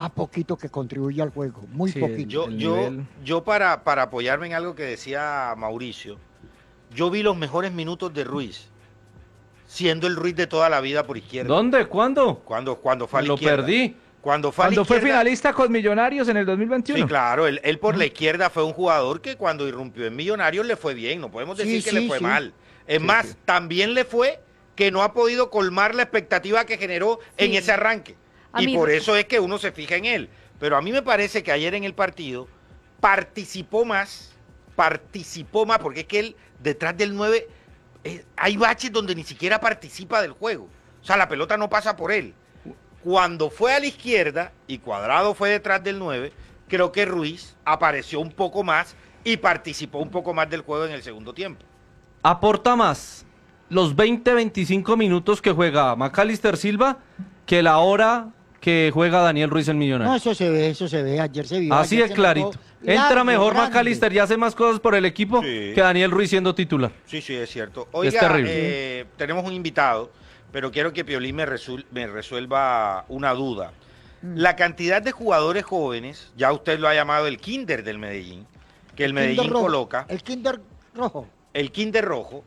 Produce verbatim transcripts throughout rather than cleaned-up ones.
a poquito que contribuye al juego, muy Sí, poquito. Yo, el yo, nivel. yo para, para apoyarme en algo que decía Mauricio, yo vi los mejores minutos de Ruiz, siendo el Ruiz de toda la vida por izquierda. ¿Dónde? ¿Cuándo? Cuando, cuando fue a Me la lo izquierda. perdí. Cuando fue a la Cuando fue izquierda. finalista con Millonarios en el dos mil veintiuno. Sí, claro, él, él por la izquierda fue un jugador que cuando irrumpió en Millonarios le fue bien, no podemos decir Sí, que sí, le fue sí. mal. Es Sí, más, sí. también le fue que no ha podido colmar la expectativa que generó en Sí. ese arranque. A Y mí- por eso es que uno se fija en él. Pero a mí me parece que ayer en el partido participó más, participó más, porque es que él detrás del nueve, eh, hay baches donde ni siquiera participa del juego. O sea, la pelota no pasa por él. Cuando fue a la izquierda y Cuadrado fue detrás del nueve, creo que Ruiz apareció un poco más y participó un poco más del juego en el segundo tiempo. Aporta más los veinte veinticinco minutos que juega Macalister Silva que la hora que juega Daniel Ruiz en No, Millonarios. eso se ve, eso se ve, ayer se vio. Así ayer de se clarito. notó Entra largo, mejor grande. Macalister y hace más cosas por el equipo Sí. que Daniel Ruiz siendo titular. Sí, sí, es cierto. Oiga, terrible. eh, tenemos un invitado, pero quiero que Piolín me, resul- me resuelva una duda. La cantidad de jugadores jóvenes, ya usted lo ha llamado el kinder del Medellín, que el, Kinder Medellín rojo, coloca, El Kinder rojo. el kinder rojo,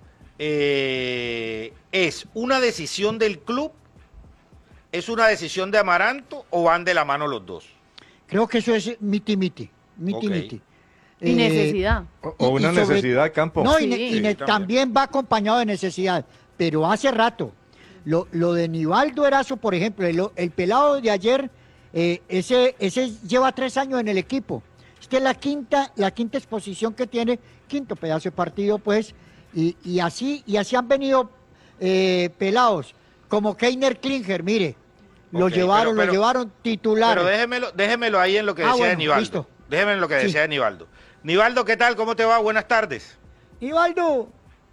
eh, ¿es una decisión del club? ¿Es una decisión de Amaranto o van de la mano los dos? Creo que eso es miti miti, miti Ok. miti. Y Eh, necesidad. O, o y- y una sobre- necesidad de campo. No, y, Sí. ne- y Sí, ne- también. también va acompañado de necesidad, pero hace rato. Lo, lo de Nivaldo Erazo, por ejemplo, el, el pelado de ayer, eh, ese, ese lleva tres años en el equipo. Esta es la quinta, la quinta exposición que tiene, quinto pedazo de partido, pues, y, y así, y así han venido eh, pelados, como Keiner Klinger, mire, lo Ok, llevaron, pero- pero- lo llevaron titular. Pero déjemelo, déjemelo ahí en lo que Ah, decía bueno, de Nivaldo. listo. Déjeme en lo que Sí. decía de Nivaldo. Nivaldo, ¿qué tal? ¿Cómo te va? Buenas tardes. Nivaldo,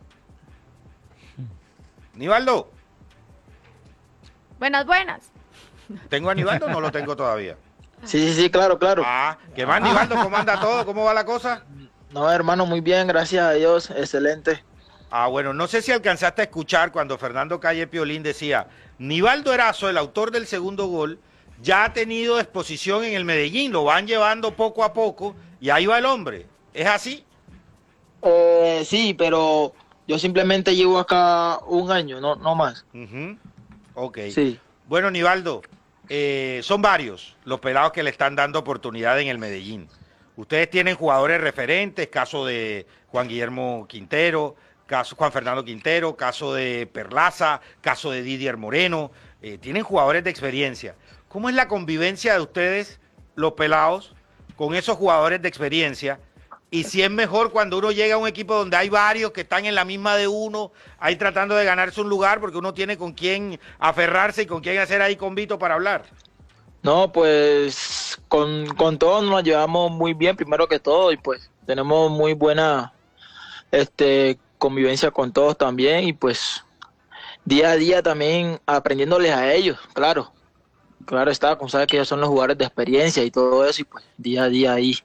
Nivaldo, Buenas, buenas. ¿tengo a Nivaldo o no lo tengo todavía? Sí, sí, sí, claro, claro. Ah, ¿qué más, Nivaldo? ¿Cómo anda todo? ¿Cómo va la cosa? No, hermano, muy bien, gracias a Dios, excelente. Ah, bueno, no sé si alcanzaste a escuchar cuando Fernando Calle Piolín decía, Nivaldo Erazo, el autor del segundo gol, ya ha tenido exposición en el Medellín, lo van llevando poco a poco y ahí va el hombre. ¿Es así? Eh, sí, pero yo simplemente llevo acá un año, no, no más. Ujú. Ok. Sí. Bueno, Nivaldo, eh, son varios los pelados que le están dando oportunidad en el Medellín. Ustedes tienen jugadores referentes, caso de Juan Guillermo Quintero, caso Juan Fernando Quintero, caso de Perlaza, caso de Didier Moreno. Eh, tienen jugadores de experiencia. ¿Cómo es la convivencia de ustedes, los pelados, con esos jugadores de experiencia? Y si es mejor cuando uno llega a un equipo donde hay varios que están en la misma de uno, ahí tratando de ganarse un lugar porque uno tiene con quién aferrarse y con quién hacer ahí convito para hablar. No, pues con, con todos nos llevamos muy bien, primero que todo, y pues tenemos muy buena este, convivencia con todos también, y pues día a día también aprendiéndoles a ellos, claro. Claro está, como sabes que ellos son los jugadores de experiencia y todo eso, y pues día a día ahí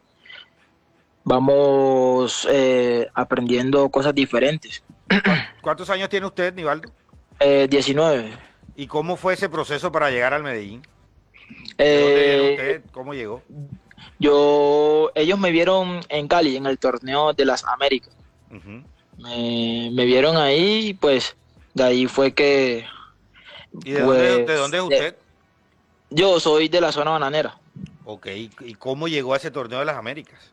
vamos eh, aprendiendo cosas diferentes. ¿Cuántos años tiene usted, Nivaldo? Eh, diecinueve. ¿Y cómo fue ese proceso para llegar al Medellín? ¿De dónde viene Eh, usted? ¿Cómo llegó? yo, ellos me vieron en Cali, en el torneo de las Américas. Ujú. Me, me vieron ahí y pues de ahí fue que... ¿Y de, dónde, pues, de dónde es de- usted? yo soy de la zona bananera. Ok, ¿y cómo llegó a ese torneo de las Américas?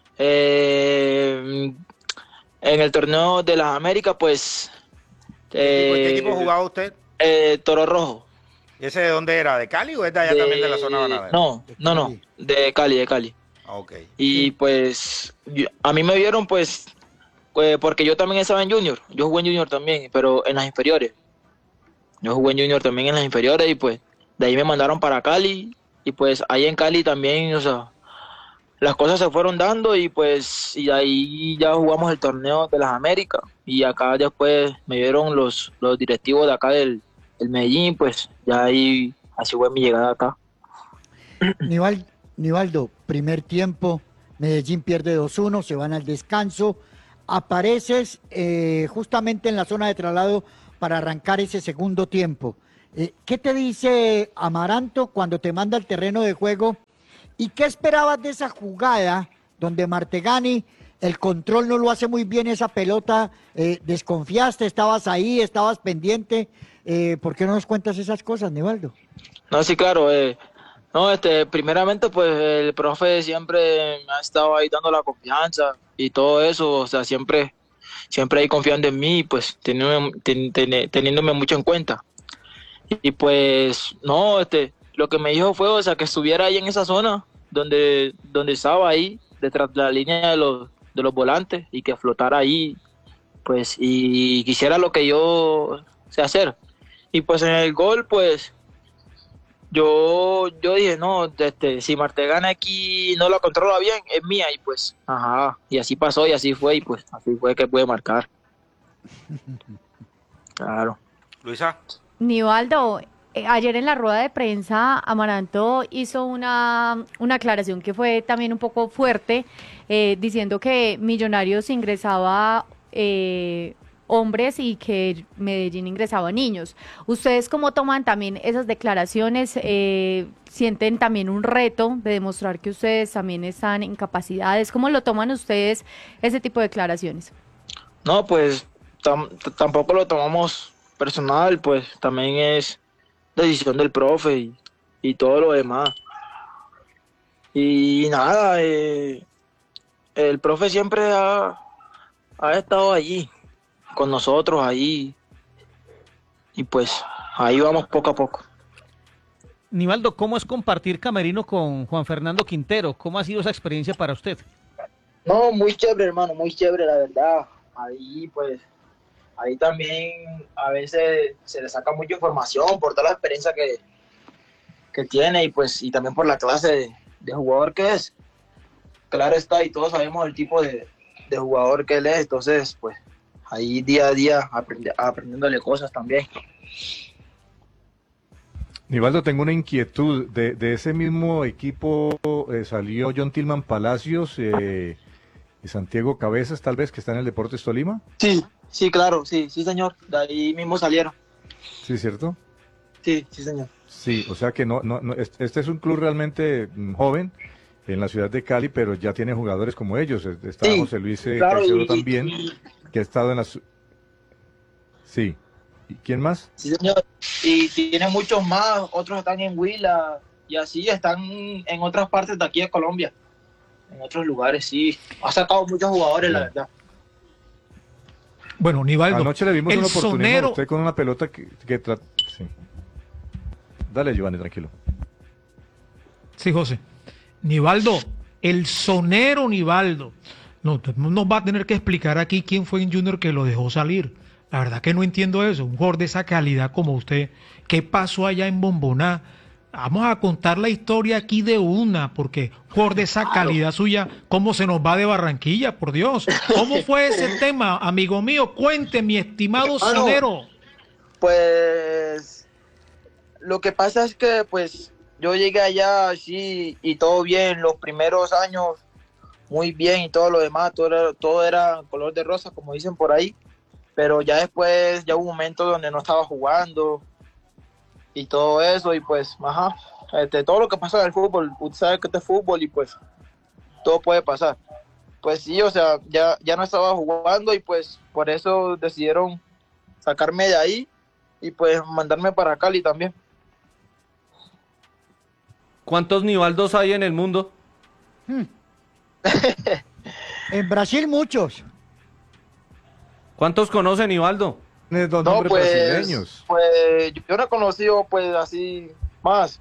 Eh, en el torneo de las Américas, pues... ¿Qué, equipo, qué eh, equipo jugaba usted? eh, Toro Rojo. ¿Ese de dónde era? ¿De Cali o es de allá De- también de la zona bananera? No, no, no, de Cali, de Cali. Ah, ok. Y pues yo- a mí me vieron pues, pues porque yo también estaba en Junior, yo jugué en Junior también, pero en las inferiores. Yo jugué en Junior también en las inferiores y pues de ahí me mandaron para Cali y pues ahí en Cali también, o sea, las cosas se fueron dando y pues y ahí ya jugamos el torneo de las Américas y acá después me vieron los, los directivos de acá del, del Medellín, pues ya ahí así fue mi llegada acá. Nival- Nivaldo, primer tiempo, Medellín pierde dos uno, se van al descanso, apareces eh, justamente en la zona de traslado para arrancar ese segundo tiempo. Eh, ¿Qué te dice Amaranto cuando te manda al terreno de juego ¿Y qué esperabas de esa jugada donde Martegani, el control no lo hace muy bien esa pelota, eh, desconfiaste, estabas ahí, estabas pendiente? Eh, ¿Por qué no nos cuentas esas cosas, Nivaldo? No, sí, claro. Eh, no, este, primeramente, pues el profe siempre me ha estado ahí dando la confianza y todo eso, o sea, siempre, siempre ahí confiando en mí, pues teniéndome, ten- ten- teniéndome mucho en cuenta. Y pues, no, este, lo que me dijo fue, o sea, que estuviera ahí en esa zona donde, donde estaba ahí, detrás de la línea de los, de los volantes, y que flotara ahí, pues, y quisiera lo que yo sé hacer. Y pues en el gol, pues, yo, yo dije, no, este, si Martegana aquí no la controla bien, es mía, y pues, ajá, y así pasó, y así fue, y pues, así fue que pude marcar. Claro. Luisa. Nivaldo, eh, ayer en la rueda de prensa Amaranto hizo una, una aclaración que fue también un poco fuerte, eh, diciendo que Millonarios ingresaba eh, hombres y que Medellín ingresaba niños. ¿Ustedes cómo toman también esas declaraciones? Eh, ¿Sienten también un reto de demostrar que ustedes también están en capacidades? ¿Cómo lo toman ustedes ese tipo de declaraciones? No, pues tam- t- tampoco lo tomamos personal, pues también es decisión del profe y, y todo lo demás. Y nada, eh, el profe siempre ha, ha estado allí, con nosotros ahí, y pues ahí vamos poco a poco. Nivaldo, ¿cómo es compartir camerino con Juan Fernando Quintero? ¿Cómo ha sido esa experiencia para usted? No, muy chévere, hermano, muy chévere, la verdad. Ahí, pues, ahí también a veces se le saca mucha información por toda la experiencia que, que tiene y pues y también por la clase de, de jugador que es. Claro está, y todos sabemos el tipo de, de jugador que él es, entonces, pues, ahí día a día aprende, aprendiéndole cosas también. Nivaldo, tengo una inquietud. De, de ese mismo equipo eh, salió John Tillman Palacios eh, y Santiago Cabezas, tal vez, que está en el Deportes Tolima. Sí, sí, claro, sí, sí, señor. De ahí mismo salieron. Sí, ¿cierto? Sí, sí, señor. Sí, o sea que no, no, no es- este es un club realmente mm, joven en la ciudad de Cali, pero ya tiene jugadores como ellos. Eh, Está Sí, José Luis eh, claro, Caicedo y- también, y- que ha estado en la... su- Sí. ¿Y quién más? Sí, señor. Y tiene muchos más, otros están en Huila y así están en otras partes de aquí de Colombia, en otros lugares, sí. Ha sacado muchos jugadores, la Bien. verdad. Bueno, Nivaldo, Anoche le vimos el una oportunidad a sonero, usted con una pelota que... que tra- sí. Dale, Giovanni, tranquilo. sí, José, Nivaldo, el sonero Nivaldo, no, nos va a tener que explicar aquí quién fue en Junior que lo dejó salir. La verdad que no entiendo eso, un jugador de esa calidad como usted, ¿qué pasó allá en Bomboná? Vamos a contar la historia aquí de una, porque un jugador de esa calidad suya, ¿cómo se nos va de Barranquilla, por Dios? ¿Cómo fue ese tema, amigo mío? Cuente, mi estimado Ah, no. sonero. Pues lo que pasa es que pues yo llegué allá así y todo bien, los primeros años muy bien y todo lo demás, todo era, todo era color de rosa, como dicen por ahí, pero ya después ya hubo un momento donde no estaba jugando y todo eso y pues, ajá, este, todo lo que pasa en el fútbol, usted sabe que este es fútbol y pues todo puede pasar. Pues sí, o sea, ya, ya no estaba jugando y pues por eso decidieron sacarme de ahí y pues mandarme para Cali también. ¿Cuántos Nivaldos hay en el mundo? En Brasil muchos. ¿Cuántos conoce Nivaldo? Tiene dos No, nombres pues, brasileños. pues yo no he conocido pues así más.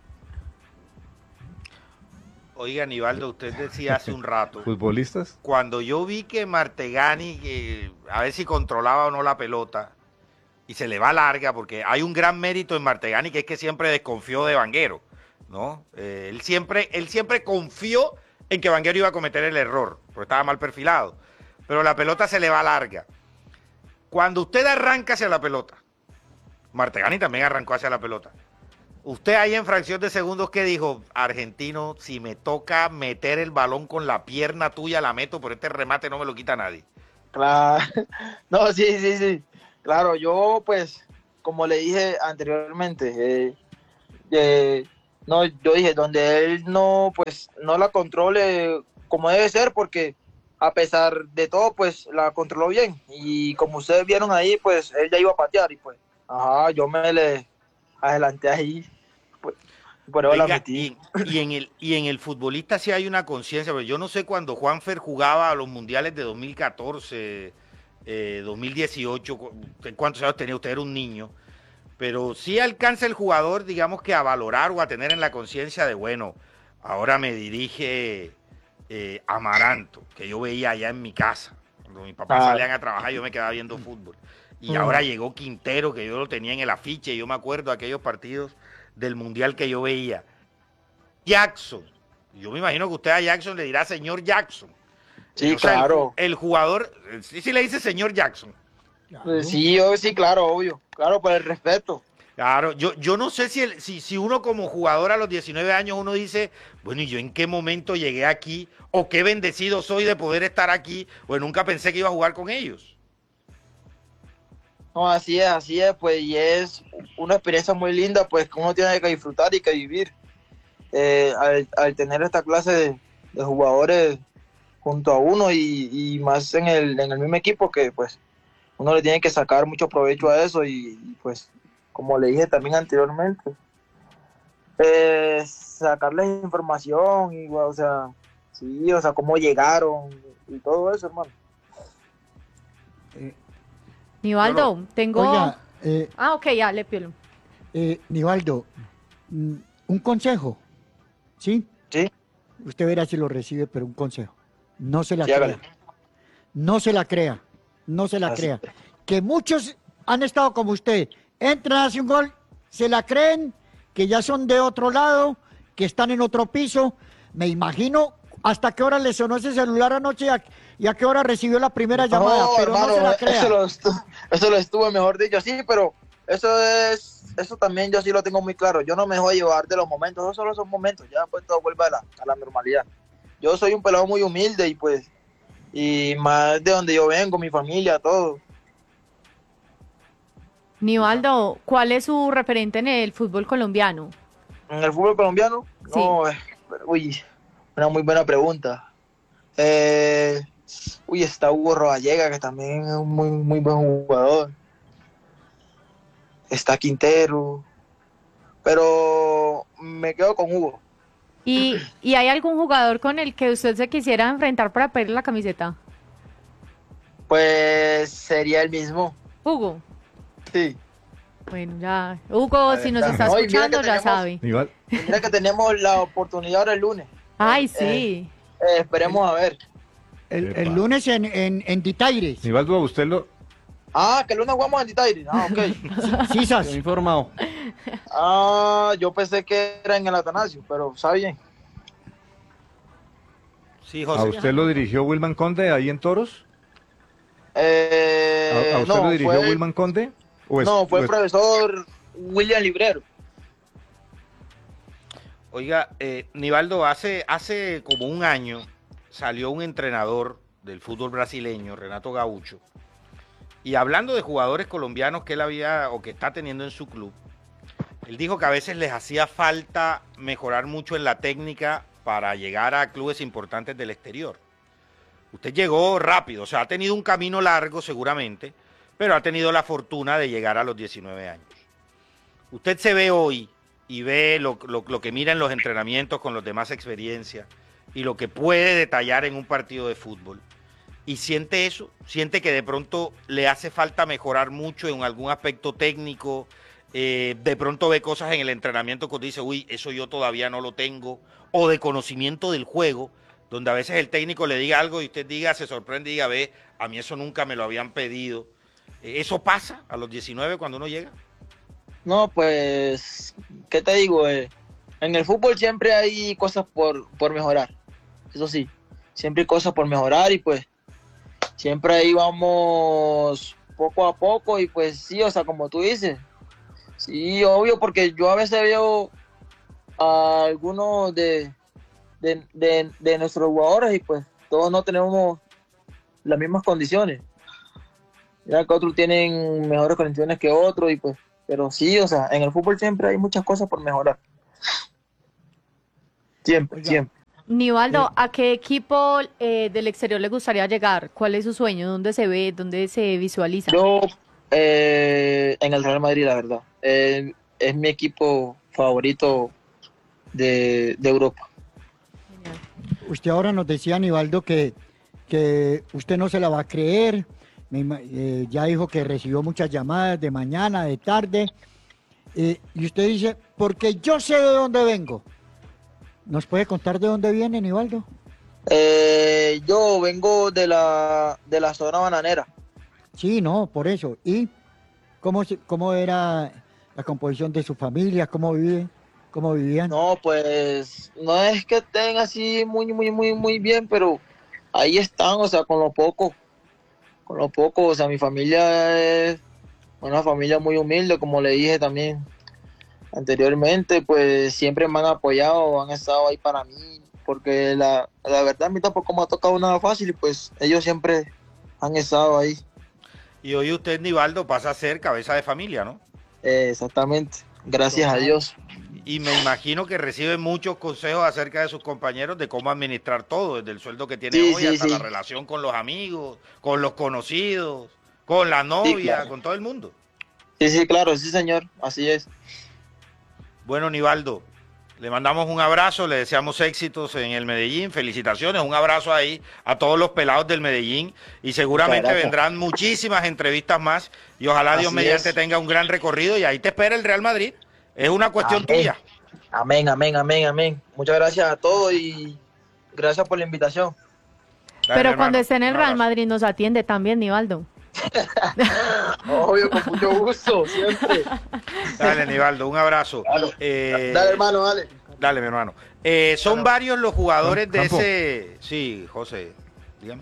Oiga, Nivaldo, usted decía hace un rato, ¿Futbolistas? cuando yo vi que Martegani, eh, a ver si controlaba o no la pelota, y se le va larga, porque hay un gran mérito en Martegani, que es que siempre desconfió de Vanguero, ¿no? Eh, él, siempre, él siempre confió en que Vanguero iba a cometer el error, porque estaba mal perfilado, pero la pelota se le va larga. Cuando usted arranca hacia la pelota, Martegani también arrancó hacia la pelota. Usted ahí en fracción de segundos que dijo, argentino, si me toca meter el balón con la pierna tuya, la meto, pero este remate no me lo quita nadie. Claro. No, sí, sí, sí. Claro, yo pues, como le dije anteriormente, eh, eh, no, yo dije, donde él no, pues, no la controle como debe ser, porque a pesar de todo, pues, la controló bien. Y como ustedes vieron ahí, pues, él ya iba a patear y pues, ajá, yo me le adelanté ahí, pues, por eso la Venga, metí. y, y en el, y en el futbolista sí hay una conciencia, pero yo no sé cuando Juanfer jugaba a los mundiales de dos mil catorce, eh, dos mil dieciocho, cu- ¿cuántos años tenía? Usted era un niño, pero sí alcanza el jugador, digamos que a valorar o a tener en la conciencia de, bueno, ahora me dirige eh, Amaranto, que yo veía allá en mi casa. Cuando mis papás Ah. salían a trabajar, yo me quedaba viendo fútbol. Y ahora llegó Quintero, que yo lo tenía en el afiche, y yo me acuerdo de aquellos partidos del Mundial que yo veía. Jackson. Yo me imagino que usted a Jackson le dirá señor Jackson. Sí, O sea, el ju- claro. El, jugador, eh, sí, sí le dice señor Jackson. Pues sí, yo, sí, claro, obvio. Claro, por el respeto. Claro, yo, yo no sé si, el, si, si uno como jugador a los diecinueve años uno dice, bueno, ¿y yo en qué momento llegué aquí? ¿O qué bendecido soy de poder estar aquí? Pues nunca pensé que iba a jugar con ellos. No, así es, así es, pues, y es una experiencia muy linda, pues, que uno tiene que disfrutar y que vivir. Eh, al, al tener esta clase de, de jugadores junto a uno y, y más en el, en el mismo equipo, que pues uno le tiene que sacar mucho provecho a eso y, y, pues como le dije también anteriormente, eh, sacarles información y o sea, sí, o sea, cómo llegaron y todo eso, hermano. Nivaldo, tengo... Oiga, eh, Ah, ok, ya, le pido. eh, Nivaldo, mm, un consejo, ¿sí? Sí, Usted verá si lo recibe, pero un consejo. No se la sí, crea. hágale. No se la crea. No se la Así. crea. Que muchos han estado como usted. Entran, hacen un gol, se la creen, que ya son de otro lado, que están en otro piso. Me imagino hasta qué hora le sonó ese celular anoche y a, y a qué hora recibió la primera llamada, pero no se la crea. Eso lo, estu- eso lo estuve mejor dicho, sí, pero eso es, eso también yo sí lo tengo muy claro. Yo no me voy a llevar de los momentos, esos solo son momentos, ya pues todo vuelve a la, a la normalidad. Yo soy un pelado muy humilde y pues, y más de donde yo vengo, mi familia, todo. Nivaldo, ¿cuál es su referente en el fútbol colombiano? En el fútbol colombiano, Sí. no, eh, uy, una muy buena pregunta. Eh, uy, está Hugo Rodallega, que también es un muy, muy buen jugador. Está Quintero, pero me quedo con Hugo. ¿Y, y hay algún jugador con el que usted se quisiera enfrentar para pedirle la camiseta? Pues sería el mismo, Hugo. sí. Bueno, ya. Hugo, si nos está No, y mira que escuchando, ya tenemos- sabe. Nival, Y mira que tenemos la oportunidad ahora el lunes. Ay, Eh, sí. eh, esperemos a ver. El, Epa. el lunes en, en, en Ditaires. Nivaldo, a usted lo, Ah, que el lunes jugamos en Titairi. Ah, ok. Sisas. Estoy informado. Ah, yo pensé que era en el Atanasio, pero está bien. Sí, ¿a José. usted lo dirigió Wilman Conde ahí en Toros? Eh, ¿A, a usted no, lo dirigió fue, Wilman Conde? ¿O es- no, fue o el es- profesor William Librero. Oiga, eh, Nivaldo, hace, hace como un año salió un entrenador del fútbol brasileño, Renato Gaúcho, y hablando de jugadores colombianos que él había o que está teniendo en su club, él dijo que a veces les hacía falta mejorar mucho en la técnica para llegar a clubes importantes del exterior. Usted llegó rápido, o sea, ha tenido un camino largo seguramente, pero ha tenido la fortuna de llegar a los diecinueve años. Usted se ve hoy y ve lo, lo, lo que mira en los entrenamientos con los demás experiencias y lo que puede detallar en un partido de fútbol. Y siente eso, siente que de pronto le hace falta mejorar mucho en algún aspecto técnico, eh, de pronto ve cosas en el entrenamiento que dice, uy, eso yo todavía no lo tengo, o de conocimiento del juego, donde a veces el técnico le diga algo y usted diga, se sorprende y diga, ve, a mí eso nunca me lo habían pedido. Eh, ¿Eso pasa a los diecinueve cuando uno llega? No, pues, ¿qué te digo? Eh, en el fútbol siempre hay cosas por, por mejorar. Eso sí, siempre hay cosas por mejorar y pues siempre ahí vamos poco a poco y pues sí, o sea, como tú dices. Sí, obvio, porque yo a veces veo a algunos de, de, de, de nuestros jugadores y pues todos no tenemos las mismas condiciones. Ya que otros tienen mejores condiciones que otros y pues, pero sí, o sea, en el fútbol siempre hay muchas cosas por mejorar. Siempre, Oiga. siempre. Nivaldo, ¿a qué equipo eh, del exterior le gustaría llegar? ¿Cuál es su sueño? ¿Dónde se ve? ¿Dónde se visualiza? Yo eh, en el Real Madrid, la verdad. Eh, es mi equipo favorito de, de Europa. Usted ahora nos decía, Nivaldo, que, que usted no se la va a creer. Me ima- eh, ya dijo que recibió muchas llamadas de mañana, de tarde. Eh, y usted dice, porque yo sé de dónde vengo. ¿Nos puede contar de dónde viene, Nivaldo? Eh, yo vengo de la, de la zona bananera. Sí, no, por eso. ¿Y cómo, se- cómo era la composición de su familia? ¿Cómo vive? ¿Cómo vivían? No, pues no es que estén así muy, muy, muy, muy bien, pero ahí están, o sea, con lo poco, con lo poco, o sea, mi familia es una familia muy humilde, como le dije también anteriormente, pues siempre me han apoyado, han estado ahí para mí, porque la, la verdad a mí tampoco me ha tocado nada fácil y pues ellos siempre han estado ahí. Y hoy usted, Nivaldo, pasa a ser cabeza de familia, ¿no? Eh, exactamente, gracias a Total. Dios. Y me imagino que recibe muchos consejos acerca de sus compañeros de cómo administrar todo, desde el sueldo que tiene Sí, hoy sí, hasta sí. la relación con los amigos, con los conocidos, con la Sí, novia, claro. con todo el mundo. Sí, sí, claro, sí, señor, así es. Bueno, Nivaldo, le mandamos un abrazo, le deseamos éxitos en el Medellín, felicitaciones, un abrazo ahí a todos los pelados del Medellín y seguramente Muchas gracias. vendrán muchísimas entrevistas más y ojalá Dios Así mediante es. tenga un gran recorrido y ahí te espera el Real Madrid. Es una cuestión Amén. tuya. Amén, amén, amén, amén. Muchas gracias a todos y gracias por la invitación. Dale, Pero mi cuando hermano, esté en el un Real abrazo. Madrid nos atiende también, Nivaldo. Obvio, con mucho gusto, siempre. Dale, Nivaldo, un abrazo. Dale, Eh, dale, hermano, dale. Dale, mi hermano. Eh, son Bueno. varios los jugadores de Campo. ese... Sí, José, dígame.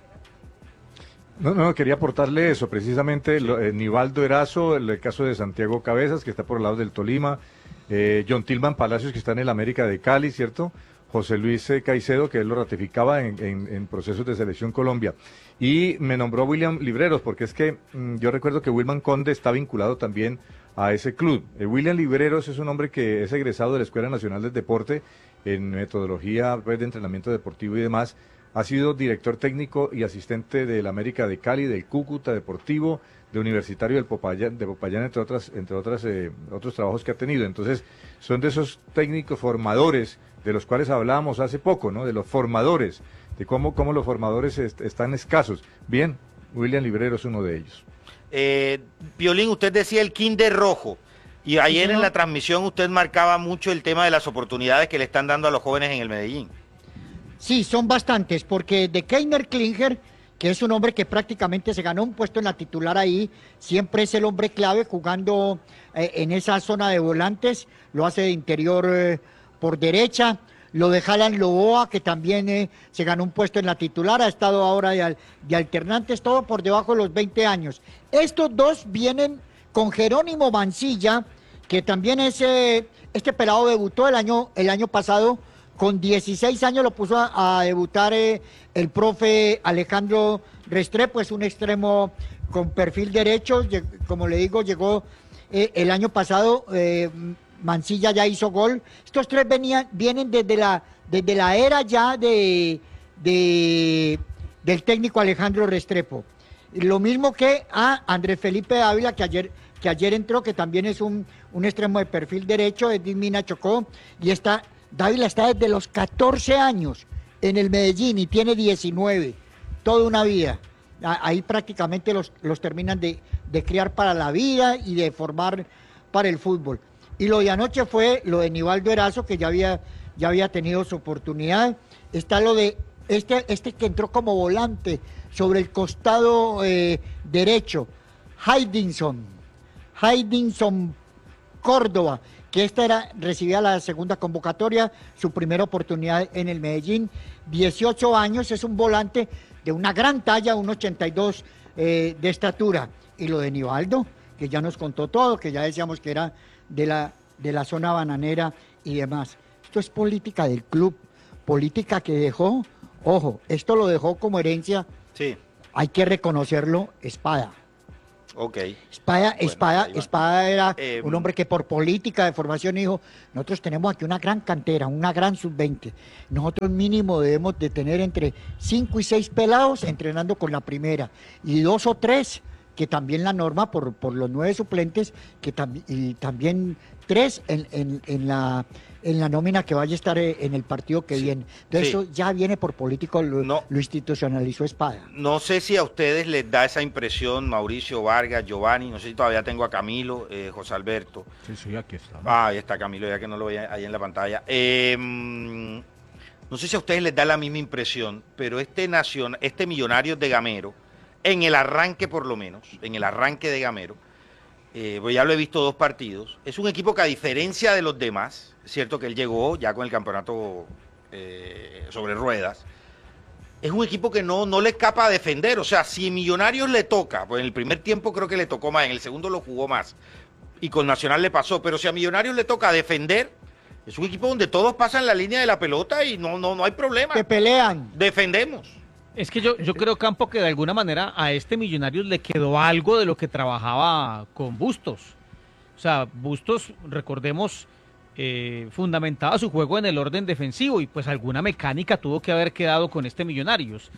No, no, quería aportarle eso, precisamente lo- eh, Nivaldo Erazo, el, el caso de Santiago Cabezas, que está por el lado del Tolima, eh, John Tilman Palacios, que está en el América de Cali, ¿cierto? José Luis eh, Caicedo, que él lo ratificaba en, en- en procesos de selección Colombia. Y me nombró William Libreros, porque es que mm, yo recuerdo que Wilman Conde está vinculado también a ese club. Eh, William Libreros es un hombre que es egresado de la Escuela Nacional del Deporte en metodología pues, de entrenamiento deportivo y demás. Ha sido director técnico y asistente del América de Cali, del Cúcuta Deportivo, de Universitario del Popayán, de Popayán, entre otras, entre otras eh, otros trabajos que ha tenido. Entonces, son de esos técnicos formadores de los cuales hablábamos hace poco, ¿no? De los formadores, de cómo, cómo los formadores est- están escasos. Bien, William Librero es uno de ellos. Eh, Piolín, usted decía el Kinder Rojo. Y ayer en señor. la transmisión usted marcaba mucho el tema de las oportunidades que le están dando a los jóvenes en el Medellín. Sí, son bastantes, porque de Keiner Klinger, que es un hombre que prácticamente se ganó un puesto en la titular ahí, siempre es el hombre clave jugando eh, en esa zona de volantes, lo hace de interior eh, por derecha, lo de Jalan Loboa, que también eh, se ganó un puesto en la titular, ha estado ahora de, al- de alternantes, todo por debajo de los veinte años. Estos dos vienen con Jerónimo Mancilla, que también es, eh, este pelado debutó el año, el año pasado, con dieciséis años lo puso a, a debutar eh, el profe Alejandro Restrepo, es un extremo con perfil derecho, lle- como le digo, llegó eh, el año pasado, eh, Mancilla ya hizo gol. Estos tres venían, vienen desde la, desde la era ya de, de- del técnico Alejandro Restrepo. Lo mismo que a Andrés Felipe Ávila, que ayer, que ayer entró, que también es un, un extremo de perfil derecho, es de Mina Chocó, y está, Dávila está desde los catorce años en el Medellín y tiene diecinueve, toda una vida. A- Ahí prácticamente los, los terminan de, de criar para la vida y de formar para el fútbol. Y lo de anoche fue lo de Nivaldo Erazo, que ya había, ya había tenido su oportunidad. Está lo de este, este que entró como volante sobre el costado eh, derecho, Haydinson, Haydinson Córdoba, que esta era, recibía la segunda convocatoria, su primera oportunidad en el Medellín, dieciocho años, es un volante de una gran talla, un ochenta y dos eh, de estatura. Y lo de Nivaldo, que ya nos contó todo, que ya decíamos que era de la, de la zona bananera y demás. Esto es política del club, política que dejó, ojo, esto lo dejó como herencia, Sí. hay que reconocerlo, Espada. Ok. Espada, Bueno, Espada, ahí va. Espada era Eh, un hombre que por política de formación dijo, nosotros tenemos aquí una gran cantera, una gran sub veinte. Nosotros mínimo debemos de tener entre cinco y seis pelados entrenando con la primera y dos o tres, que también la norma por, por los nueve suplentes, que tam- y también tres en, en, en la en la nómina que vaya a estar eh, en el partido que Sí, viene. Entonces sí. eso ya viene por político, lo, No. lo institucionalizó Espada. No sé si a ustedes les da esa impresión, Mauricio, Vargas, Giovanni, no sé si todavía tengo a Camilo, eh, José Alberto. Sí, sí, aquí está. Ah, ahí está Camilo, ya que no lo veía ahí en la pantalla. Eh, mm, no sé si a ustedes les da la misma impresión, pero este, nacion- este Millonarios de Gamero, en el arranque por lo menos, en el arranque de Gamero, eh, pues ya lo he visto dos partidos, es un equipo que a diferencia de los demás, es cierto que él llegó ya con el campeonato eh, sobre ruedas, es un equipo que no, no le escapa a defender. O sea, si Millonarios le toca, pues en el primer tiempo creo que le tocó más, en el segundo lo jugó más. Y con Nacional le pasó. Pero si a Millonarios le toca defender, es un equipo donde todos pasan la línea de la pelota y no, no, no hay problema. Que pelean. Defendemos. Es que yo, yo creo, Campo, que de alguna manera a este Millonarios le quedó algo de lo que trabajaba con Bustos. O sea, Bustos, recordemos, eh, fundamentaba su juego en el orden defensivo y pues alguna mecánica tuvo que haber quedado con este Millonarios.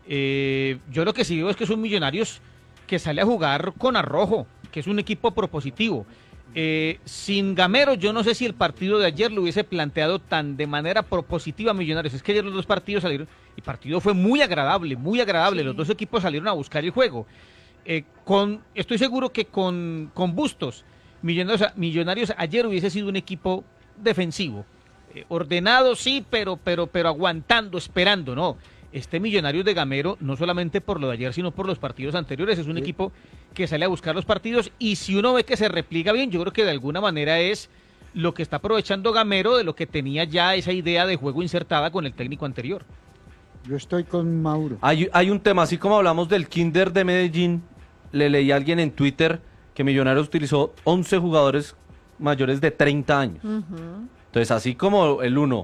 Eh, yo lo que sí veo es que es un Millonarios que sale a jugar con arrojo, que es un equipo propositivo. Eh, sin Gamero, yo no sé si el partido de ayer lo hubiese planteado tan de manera propositiva a Millonarios. Es que ayer los dos partidos salieron, y el partido fue muy agradable, muy agradable. Sí. Los dos equipos salieron a buscar el juego. Eh, con, estoy seguro que con, con Bustos, Millonarios, Millonarios ayer hubiese sido un equipo defensivo. Eh, ordenado, sí, pero, pero, pero aguantando, esperando, ¿no? Este Millonarios de Gamero, no solamente por lo de ayer, sino por los partidos anteriores, es un Sí. equipo que sale a buscar los partidos y si uno ve que se repliega bien, yo creo que de alguna manera es lo que está aprovechando Gamero de lo que tenía ya esa idea de juego insertada con el técnico anterior. Yo estoy con Mauro. Hay, hay un tema, así como hablamos del Kinder de Medellín, le leí a alguien en Twitter que Millonarios utilizó once jugadores mayores de treinta años. Ujú. Entonces, así como el uno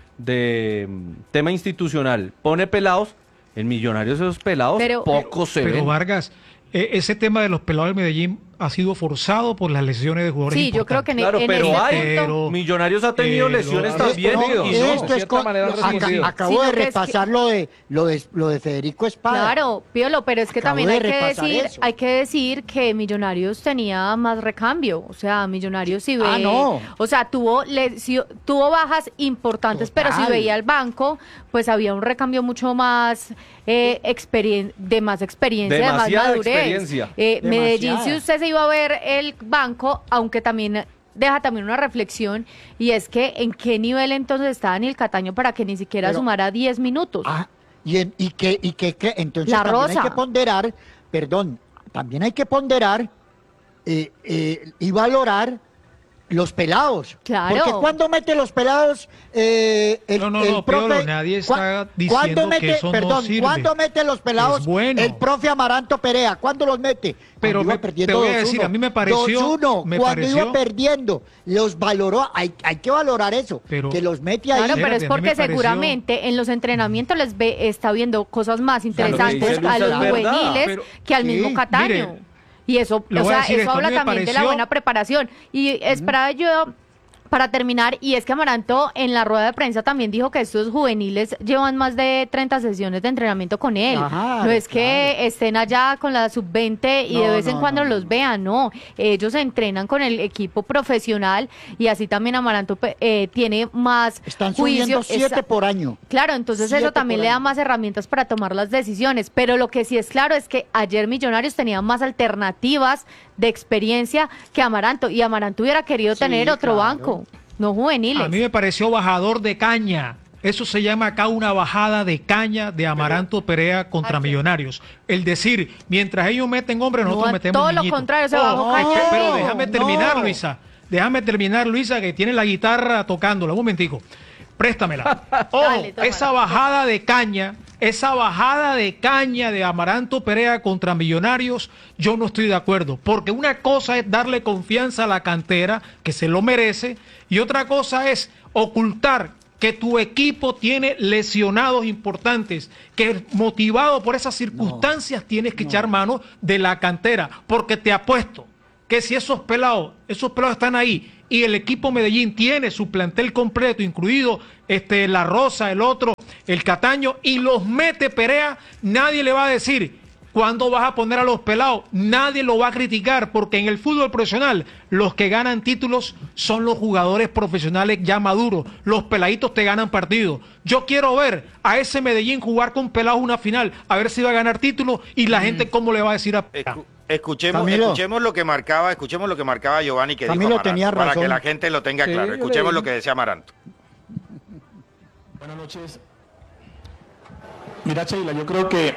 de mm, tema institucional pone pelados, en Millonarios esos pelados Pero- pocos se Pero ven. Vargas, e- ese tema de los pelados del Medellín ha sido forzado por las lesiones de jugadores Sí, yo creo que en, Claro, en pero este hay. punto... Pero- Millonarios ha tenido Eh, lesiones lo- también. No, y no. esto de es cierta con- manera aca- respondido. acabo Sí, de lo que es repasar que- lo de lo de lo de Federico Espada. Claro, Piolo, pero es que Acabo también de hay que repasar decir, eso. hay que decir que Millonarios tenía más recambio, o sea, Millonarios si ve, Ah, no. o sea, tuvo lesio- tuvo bajas importantes, pero si Total. veía el banco, pues había un recambio mucho más eh, experien- de más experiencia, de más Demasiada madurez. experiencia. Eh, Medellín, Demasiada. si usted se iba a ver el banco, aunque también deja también una reflexión, y es que en qué nivel entonces está Daniel Cataño para que ni siquiera Pero- sumara diez minutos. Ah, y, en- y que y que, que- entonces La también Rosa. hay que ponderar, perdón, también hay que ponderar eh, eh, y valorar los pelados. Claro. Porque cuando mete los pelados eh, el, No, no, el no, profe, Piolo, nadie está ¿cuá- diciendo ¿cuándo que mete, eso no perdón, sirve? ¿cuándo mete los pelados Es bueno. el profe Amaranto Perea? ¿Cuándo los mete? Pero Cuando iba me- perdiendo te voy a dos decir, uno. a mí me pareció- dos uno, me cuando pareció- iba perdiendo, los valoró, hay, hay que valorar eso, Pero- que los mete ahí. Claro, pero Espérate, es a mí porque me pareció- seguramente en los entrenamientos les ve, está viendo cosas más que interesantes dice Luis a los es verdad, juveniles pero- que al sí, mismo Cataño. mire, y eso, le o voy a sea, decir eso esto, a mí habla me también de la pareció- buena preparación. Y esperaba yo para terminar, y es que Amaranto en la rueda de prensa también dijo que estos juveniles llevan más de treinta sesiones de entrenamiento con él. Ajá, no es que claro. estén allá con la sub veinte y de No, vez en no, cuando no, los no. vean, no. Ellos entrenan con el equipo profesional y así también Amaranto pe- eh, tiene más Están juicio. subiendo siete Esa- por año. Claro, entonces Siete eso también por le da año. más herramientas para tomar las decisiones, pero lo que sí es claro es que ayer Millonarios tenía más alternativas de experiencia que Amaranto, y Amaranto hubiera querido Sí, tener otro claro. banco, no juveniles. A mí me pareció bajador de caña. Eso se llama acá una bajada de caña de Amaranto Perea contra Ayer. Millonarios. El decir, mientras ellos meten hombres, No, nosotros metemos todo lo niñitos. contrario, se bajó Ojo, caña. es que- Pero No, déjame terminar, no. Luisa. Déjame terminar, Luisa, que tiene la guitarra tocándola. Un momentico. Préstamela. Ojo, Dale, tómala. esa bajada de caña, esa bajada de caña de Amaranto Perea contra Millonarios, yo no estoy de acuerdo. Porque una cosa es darle confianza a la cantera, que se lo merece, y otra cosa es ocultar que tu equipo tiene lesionados importantes, que motivado por esas circunstancias no, tienes que no. echar mano de la cantera, porque te apuesto que si esos pelados, esos pelados están ahí y el equipo Medellín tiene su plantel completo, incluido este La Rosa, el otro, el Cataño, y los mete Perea, nadie le va a decir ¿cuándo vas a poner a los pelados? Nadie lo va a criticar, porque en el fútbol profesional los que ganan títulos son los jugadores profesionales ya maduros. Los peladitos te ganan partidos. Yo quiero ver a ese Medellín jugar con pelados una final, a ver si va a ganar títulos y la mm. gente cómo le va a decir a... Escu escuchemos, escuchemos lo que marcaba, escuchemos lo que marcaba Giovanni que Camilo dijo Amaranto, tenía razón. para que la gente lo tenga sí, claro. Escuchemos lo que decía Amaranto. Buenas noches. Mira, Sheila, yo creo que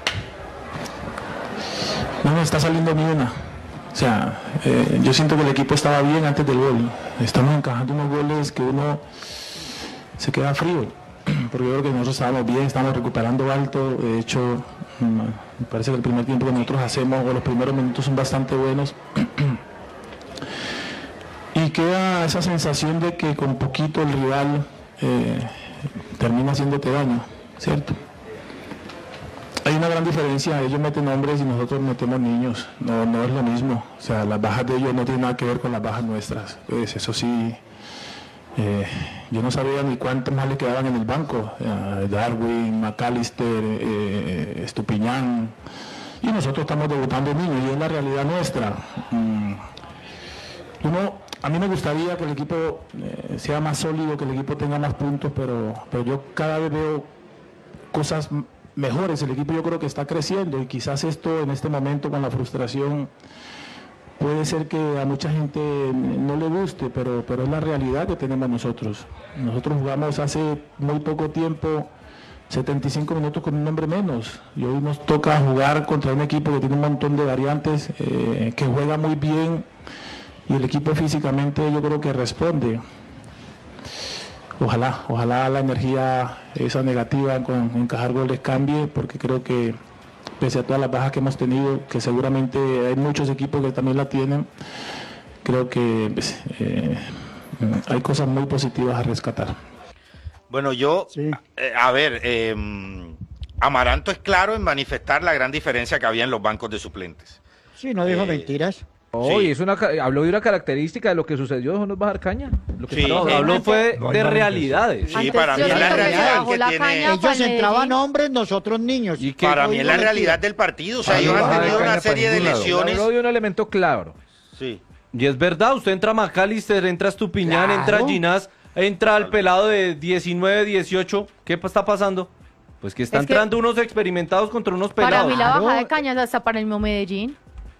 no nos está saliendo ni una. O sea, eh, yo siento que el equipo estaba bien antes del gol. Estamos encajando unos goles que uno se queda frío. Porque yo creo que nosotros estábamos bien, estábamos recuperando alto. De hecho, me parece que el primer tiempo que nosotros hacemos, o los primeros minutos son bastante buenos. Y queda esa sensación de que con poquito el rival eh, termina haciéndote daño, ¿cierto? Hay una gran diferencia, ellos meten hombres y nosotros metemos niños, no, no es lo mismo, o sea, las bajas de ellos no tienen nada que ver con las bajas nuestras, pues eso sí, eh, yo no sabía ni cuántos más le quedaban en el banco, eh, Darwin, McAllister, eh, Estupiñán, y nosotros estamos debutando niños y es la realidad nuestra. Mm. Uno, a mí me gustaría que el equipo eh, sea más sólido, que el equipo tenga más puntos, pero, pero yo cada vez veo cosas mejores. El equipo yo creo que está creciendo y quizás esto en este momento con la frustración puede ser que a mucha gente no le guste, pero, pero es la realidad que tenemos nosotros. Nosotros jugamos hace muy poco tiempo setenta y cinco minutos con un hombre menos y hoy nos toca jugar contra un equipo que tiene un montón de variantes, eh, que juega muy bien y el equipo físicamente yo creo que responde. Ojalá, ojalá la energía esa negativa con encajar goles cambie, porque creo que pese a todas las bajas que hemos tenido, que seguramente hay muchos equipos que también la tienen, creo que pues, eh, hay cosas muy positivas a rescatar. Bueno, yo, sí. eh, a ver, eh, Amaranto es claro en manifestar la gran diferencia que había en los bancos de suplentes. Sí, no dijo Eh, mentiras. Oye, Sí. es una, ca- habló de una característica de lo que sucedió, eso no es bajar caña. Lo que Sí, está- eh, Habló fue No hay de nada que realidades. Sí, Antes para mí yo es la siento que se realidad bajó que la tiene... caña. Ellos para el entraban Medellín. hombres, nosotros niños. Y que Para mí es la Hoy lo realidad que- del partido. O sea, Para ellos mí han baja de tenido caña una para serie de ningún lado. lesiones. Habló de un elemento claro. Sí. Y es verdad, usted entra a McAllister, entra a Estupiñán, Claro. entra a Ginás, entra al pelado de diecinueve, dieciocho. ¿Qué pa- está pasando? Pues que está Es que- entrando unos experimentados contra unos Para pelados. mí la Claro. bajada de cañas hasta para el mismo Medellín.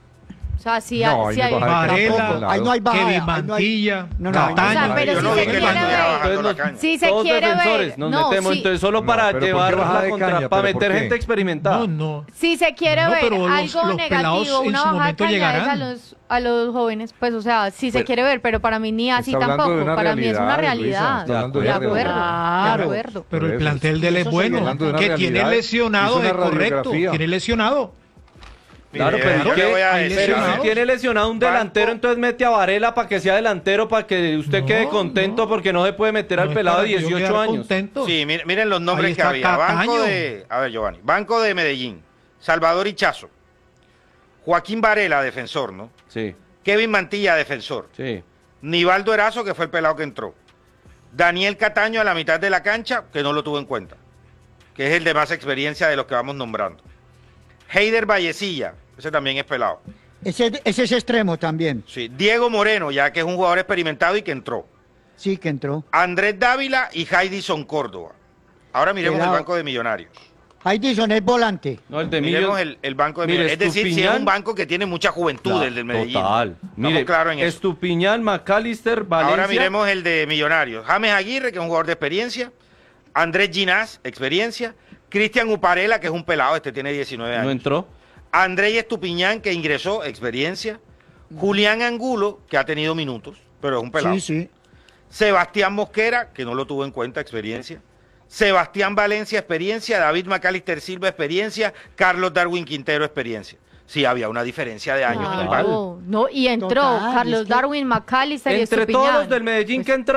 O sea, sí, No, hay, ahí sí no hay- baja de caña Varela, por ningún lado. Ahí no hay bajada. Kevin ahí no hay- Mantilla, No, no, Cataño. O sea, pero Yo si no se vi que quiere estuviera ver- bajando la Entonces, caña. Si se Todos quiere defensores, ver, nos no, metemos sí. entonces solo No, para pero ¿por qué llevarla baja de contra, caña? para ¿Pero por meter qué? gente experimentada. No, no. Si se quiere No, ver pero los- algo los pelados negativo, en una su bajada de momento caña es a llegarán. los, a los jóvenes, pues o sea, sí se Pero- quiere ver, pero para mí ni así Está hablando tampoco, de una para mí es una realidad, Luisa, realidad. está hablando De de acuerdo, realidad. de acuerdo. Pero Por el eso, plantel de él es eso bueno, estoy hablando de una que tiene realidad. lesionados, Hizo una es correcto, radiografía. tiene lesionado. Claro, Mire, pero yo ¿qué? le voy a Hay decir, Pero lesionados. si tiene lesionado un Banco- delantero, entonces mete a Varela para que sea delantero, para que usted No, quede contento, no. porque no se puede meter al No es pelado de para yo dieciocho quedar años. contento. Sí, miren, miren los nombres Ahí que está había. Banco Cataño. de, a ver, Giovanni, Banco de Medellín, Salvador Hichazo, Joaquín Varela, defensor, ¿no? Sí, Kevin Mantilla, defensor, sí. Nivaldo Erazo, que fue el pelado que entró, Daniel Cataño a la mitad de la cancha, que no lo tuvo en cuenta, que es el de más experiencia de los que vamos nombrando, Heider Vallecilla, ese también es pelado, Ese, ese es extremo también. sí. Diego Moreno, ya que es un jugador experimentado y que entró, Sí, que entró. Andrés Dávila y Jaidison Córdoba. Ahora miremos Pelado. el banco de Millonarios. Edison es volante. No, el de Miremos Millos- el, el banco de Mire, Millonarios. Es decir, si es Estupiñán- un banco que tiene mucha juventud, Claro, el del Medellín. Total. Estamos Mire, claros en eso. Estupiñán, McAllister, Valencia. Ahora miremos el de Millonarios. James Aguirre, que es un jugador de experiencia. Andrés Ginás, experiencia. Cristian Uparela, que es un pelado, este tiene diecinueve años. No entró. Andrés Estupiñán, que ingresó, experiencia. Julián Angulo, que ha tenido minutos, pero es un pelado. Sí, sí. Sebastián Mosquera, que no lo tuvo en cuenta, experiencia. Sebastián Valencia, experiencia. David McAllister Silva, experiencia. Carlos Darwin Quintero, experiencia. Sí, había una diferencia de años en el banco. Claro, no, y entró Total, Carlos es que- Darwin, McAllister y Entre Estupiñán. todos los del Medellín Pues, que entraron,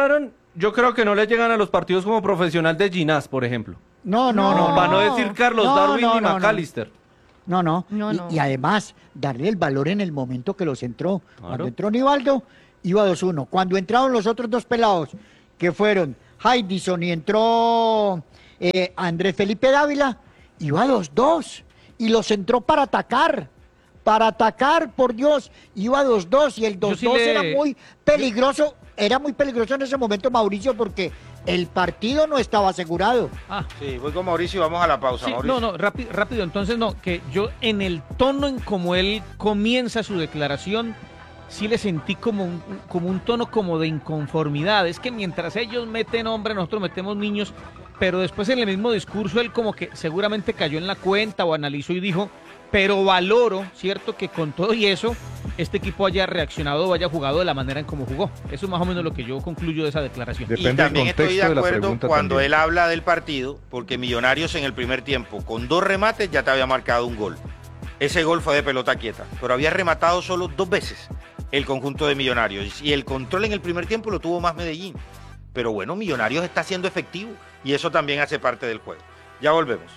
yo creo que no le llegan a los partidos como profesional de Ginás, por ejemplo. No, no, no. Para no no. decir Carlos No, Darwin no, ni no, no. McAllister. No, no. No, y, no. y además, darle el valor en el momento que los entró. Claro. Cuando entró Nivaldo, iba dos uno. Cuando entraron los otros dos pelados, que fueron Haidison y entró eh, Andrés Felipe Dávila, iba dos dos. Y los entró para atacar. Para atacar, por Dios. Iba dos dos y el Yo dos dos sí le- era muy peligroso. Era muy peligroso en ese momento, Mauricio, porque el partido no estaba asegurado. Ah, Sí, voy con Mauricio y vamos a la pausa, sí, Mauricio. no, no, rápido, rápido. Entonces, no, que yo en el tono en como él comienza su declaración, sí le sentí como un, como un tono como de inconformidad. Es que mientras ellos meten hombre, nosotros metemos niños, pero después en el mismo discurso él como que seguramente cayó en la cuenta o analizó y dijo, pero valoro, ¿cierto? Que con todo y eso, este equipo haya reaccionado o haya jugado de la manera en cómo jugó. Eso es más o menos lo que yo concluyo de esa declaración. Depende Y del también estoy contexto de de la acuerdo pregunta cuando también. él habla del partido, porque Millonarios en el primer tiempo, con dos remates, ya te había marcado un gol. Ese gol fue de pelota quieta, pero había rematado solo dos veces el conjunto de Millonarios. Y el control en el primer tiempo lo tuvo más Medellín. Pero bueno, Millonarios está siendo efectivo y eso también hace parte del juego. Ya volvemos.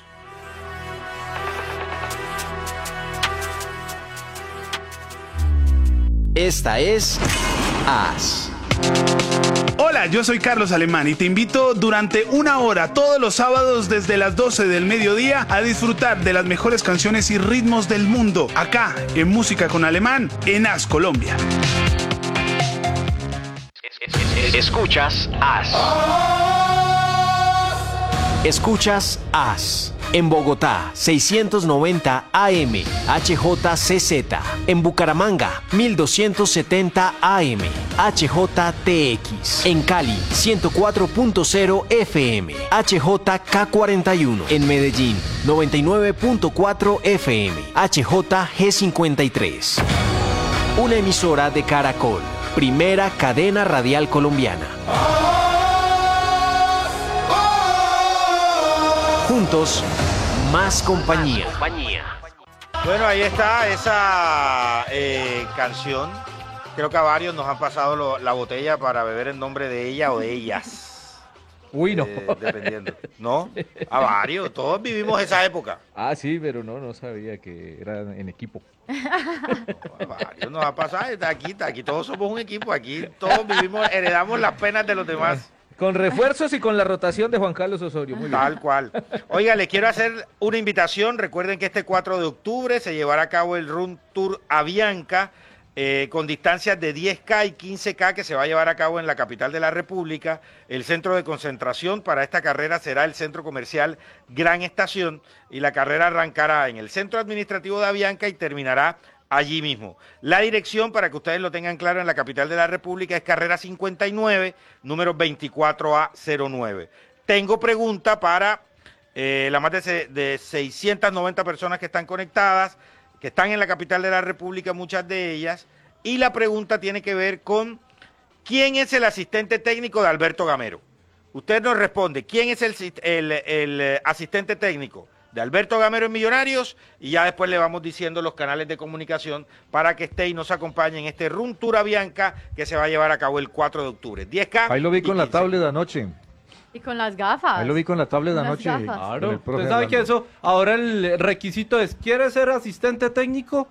Esta es As. Hola, yo soy Carlos Alemán y te invito durante una hora todos los sábados desde las doce del mediodía a disfrutar de las mejores canciones y ritmos del mundo, acá en Música con Alemán, en As Colombia. Escuchas As. Escuchas As. En Bogotá, seiscientos noventa A M, H J C Z. En Bucaramanga, mil doscientos setenta A M, H J T X. En Cali, ciento cuatro punto cero F M, H J K cuarenta y uno. En Medellín, noventa y nueve punto cuatro F M, H J G cincuenta y tres. Una emisora de Caracol, primera cadena radial colombiana. Juntos, más compañía. Bueno, ahí está esa eh, canción. Creo que a varios nos han pasado lo- la botella para beber en nombre de ella o de ellas. Uy, no. Eh, dependiendo. ¿No? A varios. Todos vivimos esa época. Ah, sí, pero no, no sabía que era en equipo. A varios nos ha pasado. Está aquí, está aquí. Todos somos un equipo. Aquí todos vivimos, heredamos las penas de los demás. Con refuerzos y con la rotación de Juan Carlos Osorio. Muy bien. Tal cual. Oiga, les quiero hacer una invitación. Recuerden que este cuatro de octubre se llevará a cabo el Run Tour Avianca eh, con distancias de diez K y quince K que se va a llevar a cabo en la capital de la República. El centro de concentración para esta carrera será el centro comercial Gran Estación y la carrera arrancará en el centro administrativo de Avianca y terminará allí mismo. La dirección, para que ustedes lo tengan claro, en la capital de la República es carrera cincuenta y nueve, número veinticuatro A cero nueve. Tengo pregunta para eh, las más de, se- de seiscientas noventa personas que están conectadas, que están en la capital de la República, muchas de ellas, y la pregunta tiene que ver con ¿quién es el asistente técnico de Alberto Gamero? Usted nos responde, ¿quién es el, sis- el, el, eh, asistente técnico de Alberto Gamero en Millonarios? Y ya después le vamos diciendo los canales de comunicación para que esté y nos acompañe en este Run Tour Avianca que se va a llevar a cabo el cuatro de octubre. diez K. Ahí lo vi y con la quince. tablet de anoche. Y con las gafas. Ahí lo vi con la tablet de Con las anoche. gafas. con el Claro. profe Usted sabe que hablando. eso, ahora el requisito es, ¿quiere ser asistente técnico?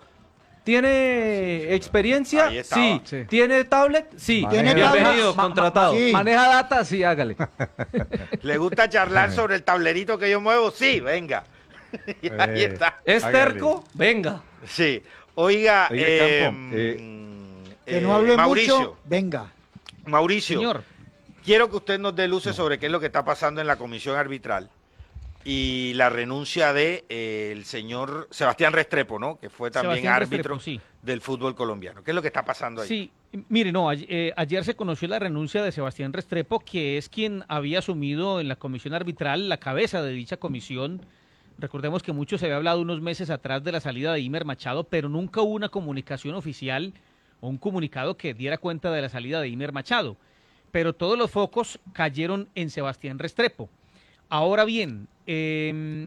¿Tiene experiencia? Ahí estaba. Sí. Sí. ¿Tiene tablet? Sí. ¿Tiene Bienvenido, tablet? contratado. Sí. Maneja data, sí, hágale. ¿Le gusta charlar sobre el tablerito que yo muevo? Sí, venga. Y ahí Eh, está. ¿Es Hágale. terco? Venga. Sí. Oiga, Oiga, eh, Campo, eh, mm, Que eh, no hable Mauricio, mucho, venga. Mauricio, Señor, quiero que usted nos dé luces sobre qué es lo que está pasando en la comisión arbitral y la renuncia de eh, el señor Sebastián Restrepo, ¿no? Que fue también Sebastián árbitro Restrepo, sí. del fútbol colombiano. ¿Qué es lo que está pasando ahí? Sí, mire, no, ay- eh, ayer se conoció la renuncia de Sebastián Restrepo, que es quien había asumido en la comisión arbitral la cabeza de dicha comisión. Recordemos que mucho se había hablado unos meses atrás de la salida de Imer Machado, pero nunca hubo una comunicación oficial o un comunicado que diera cuenta de la salida de Imer Machado. Pero todos los focos cayeron en Sebastián Restrepo. Ahora bien, eh,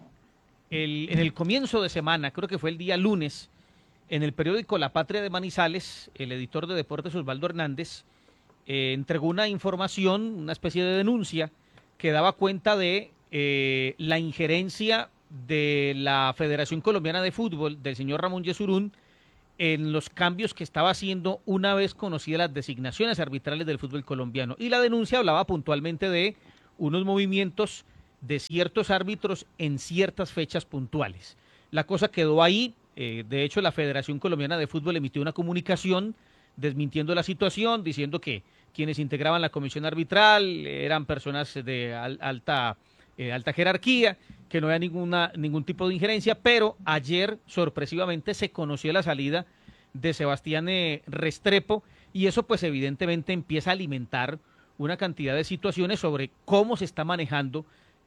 el- en el comienzo de semana, creo que fue el día lunes, en el periódico La Patria de Manizales, el editor de deportes Osvaldo Hernández eh, entregó una información, una especie de denuncia, que daba cuenta de eh, la injerencia de la Federación Colombiana de Fútbol, del señor Ramón Yesurún, en los cambios que estaba haciendo una vez conocidas las designaciones arbitrales del fútbol colombiano. Y la denuncia hablaba puntualmente de unos movimientos de ciertos árbitros en ciertas fechas puntuales. La cosa quedó ahí. Eh, de hecho, la Federación Colombiana de Fútbol emitió una comunicación desmintiendo la situación, diciendo que quienes integraban la comisión arbitral eran personas de al, alta, eh, alta jerarquía, que no había ninguna, ningún tipo de injerencia, pero ayer sorpresivamente se conoció la salida de Sebastián eh, Restrepo, y eso pues evidentemente empieza a alimentar una cantidad de situaciones sobre cómo se está manejando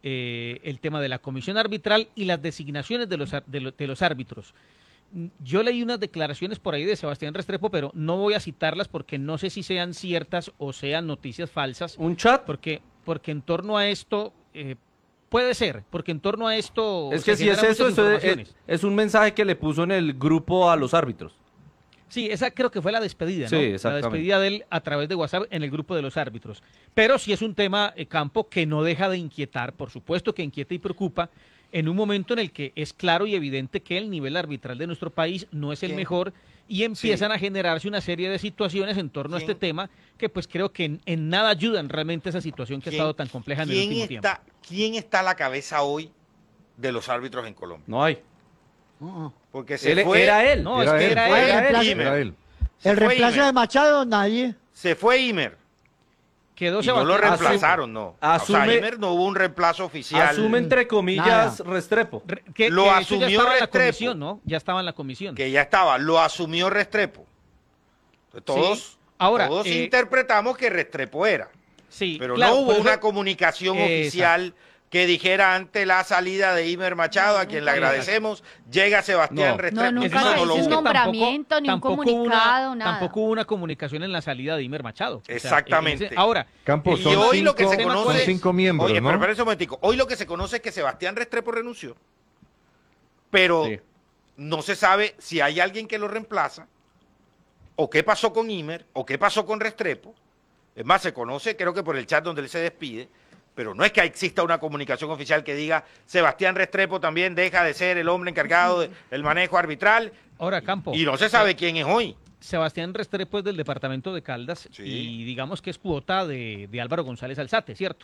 eh, el tema de la comisión arbitral y las designaciones de los, de, lo, de los árbitros. Yo leí unas declaraciones por ahí de Sebastián Restrepo, pero no voy a citarlas porque no sé si sean ciertas o sean noticias falsas. ¿Un chat? Porque, porque en torno a esto... Eh, Puede ser, porque en torno a esto... Es que si es eso, eso es, es un mensaje que le puso en el grupo a los árbitros. Sí, esa creo que fue la despedida, ¿no? Sí, exactamente. La despedida de él a través de WhatsApp en el grupo de los árbitros. Pero sí es un tema, eh, Campo, que no deja de inquietar, por supuesto que inquieta y preocupa, en un momento en el que es claro y evidente que el nivel arbitral de nuestro país no es el ¿Quién? mejor, y empiezan Sí. a generarse una serie de situaciones en torno ¿Quién? a este tema que pues creo que en, en nada ayudan realmente a esa situación que ha ¿Quién- estado tan compleja en el ¿Quién último está, tiempo. ¿Quién está a la cabeza hoy de los árbitros en Colombia? No hay. Uh-uh. Porque se Él- fue, era él. No, Era es que él, era fue él. Era él. Imer. Era él. Se El fue reemplazo Imer. de Machado, nadie. Se fue Imer. Quedó Y no lo Sebastián reemplazaron, no. Asume- o sea, Imer no hubo un reemplazo oficial. Asume entre comillas Nada. Restrepo. Re- que, Lo que de hecho ya asumió estaba en la Restrepo. comisión, ¿no? Ya estaba en la comisión. Que ya estaba, lo asumió Restrepo. Entonces, Todos, Sí. Ahora, todos eh, interpretamos que Restrepo era. Sí, Pero claro, no hubo por eso- una comunicación Exacto. oficial que dijera ante la salida de Imer Machado, a quien le Exacto. agradecemos, llega Sebastián No. Restrepo. No, nunca Es Eso más, se no lo hizo un hubo. tampoco- nombramiento, ni un tampoco hubo comunicado, una, nada. Tampoco hubo una comunicación en la salida de Imer Machado. O sea, Exactamente. en ese- ahora, Campos, Y son hoy lo que cinco- se son conoce- cinco miembros, Oye, ¿no? pero espera un momentico. Hoy lo que se conoce es que Sebastián Restrepo renunció. Pero Sí. no se sabe si hay alguien que lo reemplaza, o qué pasó con Imer, o qué pasó con Restrepo. Es más, se conoce, creo que por el chat donde él se despide, pero no es que exista una comunicación oficial que diga Sebastián Restrepo también deja de ser el hombre encargado del manejo arbitral, ahora Campo. y no se sabe quién es hoy. Sebastián Restrepo es del departamento de Caldas Sí. y digamos que es cuota de, de Álvaro González Alzate, ¿cierto?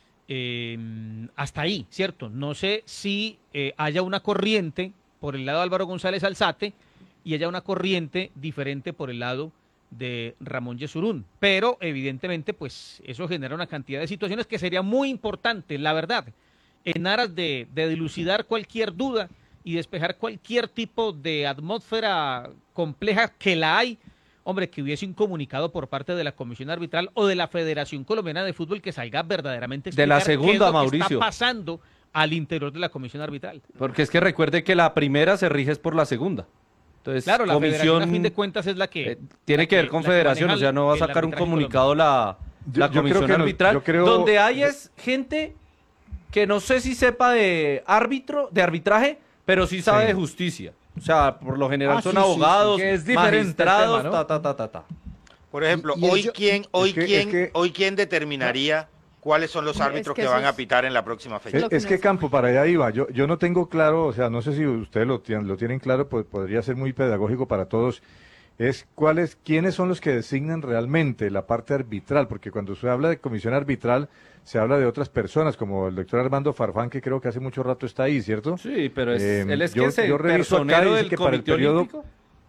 Eh, hasta ahí, ¿cierto? No sé si eh, haya una corriente por el lado de Álvaro González Alzate y haya una corriente diferente por el lado de Ramón Yesurún, pero evidentemente pues eso genera una cantidad de situaciones que sería muy importante, la verdad, en aras de, de dilucidar cualquier duda y despejar cualquier tipo de atmósfera compleja que la hay, hombre, que hubiese un comunicado por parte de la Comisión Arbitral o de la Federación Colombiana de Fútbol que salga verdaderamente a De la explicar qué es segunda, lo que Mauricio. está pasando al interior de la Comisión Arbitral. Porque es que recuerde que la primera se rige es por la segunda. Entonces, Claro, la comisión Federación a fin de cuentas es la que... eh, tiene la que ver con la que federación, maneja o sea, no va a el sacar un arbitraje comunicado la, Yo- la yo creo comisión que no, arbitral, yo creo- donde hay es gente que no sé si sepa de árbitro, de arbitraje, pero sí sabe Sí. de justicia. O sea, por lo general Ah, son sí, sí, sí. abogados, Que es diferente el magistrados, tema, ¿no? ta, ta, ta, ta, ta. Por ejemplo, Y- y hoy ello- quién, hoy Es que- quién, es que- hoy quién determinaría cuáles son los Hombre, es árbitros que que, eso van a es- pitar en la próxima fecha. Es, lo que es no que es- Campo, para allá iba. Yo, yo no tengo claro, o sea, no sé si ustedes lo, tienen- lo tienen claro, pues podría ser muy pedagógico para todos. Es cuáles, quiénes son los que designan realmente la parte arbitral, porque cuando se habla de comisión arbitral, se habla de otras personas, como el doctor Armando Farfán, que creo que hace mucho rato está ahí, ¿cierto? Sí, pero es, Eh, él es yo- que es el yo reviso acá, personero dice del que para el Comité periodo- Olímpico.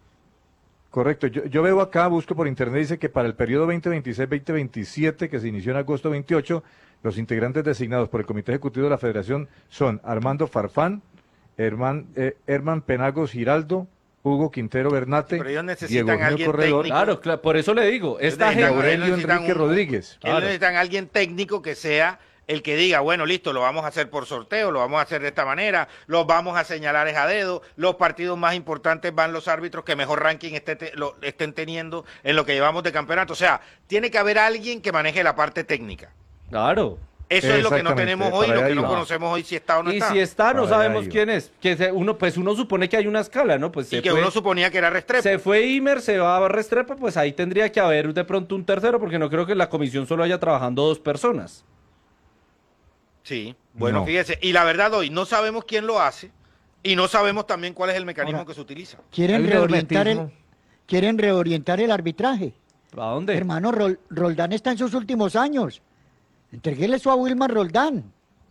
Correcto, yo, yo veo acá, busco por internet, dice que para el periodo veinte veintiséis veinte veintisiete, que se inició en agosto veintiocho, los integrantes designados por el Comité Ejecutivo de la Federación son Armando Farfán, Herman, eh, Herman Penagos Giraldo, Hugo Quintero Bernate, Pero ellos Diego necesitan Eugenio alguien Corredor técnico. Claro, claro, por eso le digo, esta Ellos necesitan- gente... Aurelio ellos necesitan Enrique un- Rodríguez. Ellos Claro. necesitan alguien técnico que sea el que diga, bueno, listo, lo vamos a hacer por sorteo, lo vamos a hacer de esta manera, los vamos a señalar es a dedo, los partidos más importantes van los árbitros que mejor ranking esté te- lo, estén teniendo en lo que llevamos de campeonato. O sea, tiene que haber alguien que maneje la parte técnica. Claro. Eso es lo que no Exactamente, tenemos hoy, para lo que ahí no va. conocemos hoy si está o no Y está. si está, no Para allá sabemos iba. quién es. Que se- uno, pues uno supone que hay una escala, ¿no? Pues Y se que fue, uno suponía que era Restrepo. se fue Imer, se va a Restrepo, pues ahí tendría que haber de pronto un tercero, porque no creo que en la comisión solo haya trabajando dos personas. Sí, bueno, No. fíjese. Y la verdad hoy no sabemos quién lo hace y no sabemos también cuál es el mecanismo Ahora, que se utiliza. ¿Quieren Hay un reorientar el, hermetismo. quieren reorientar el arbitraje? ¿A dónde? Hermano, Rol- Roldán está en sus últimos años. Entreguéle eso a Wilmar Roldán.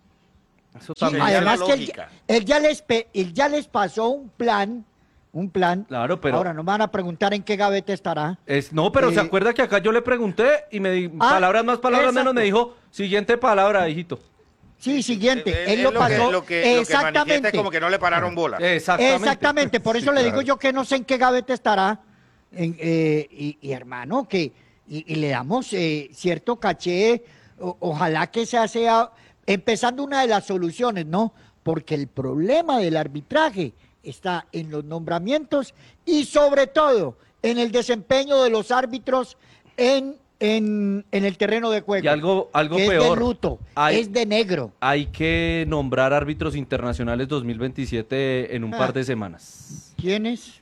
Eso Sí, también. Sería la además que él, lógica. él ya les pe- él ya les pasó un plan, un plan. Claro, pero- Ahora no me van a preguntar en qué gaveta estará. Es, no, pero Eh, se acuerda que acá yo le pregunté y me di, Ah, palabras más, palabras menos, exacto. me dijo, siguiente palabra, hijito. Sí, siguiente. Eh, él eh, lo lo pasó que, lo que, lo que manifiesta exactamente. es como que no le pararon bola. Exactamente. Exactamente, por eso Sí, le claro. digo yo que no sé en qué gaveta estará. En, eh, y, y, hermano, que y, y le damos eh, cierto caché, o- ojalá que sea, sea empezando una de las soluciones, ¿no? Porque el problema del arbitraje está en los nombramientos y sobre todo en el desempeño de los árbitros en, en, en el terreno de juego. Y algo, algo que es de peor. luto, Hay- es de negro. Hay que nombrar árbitros internacionales dos mil veintisiete en un Ah. par de semanas. ¿Quiénes?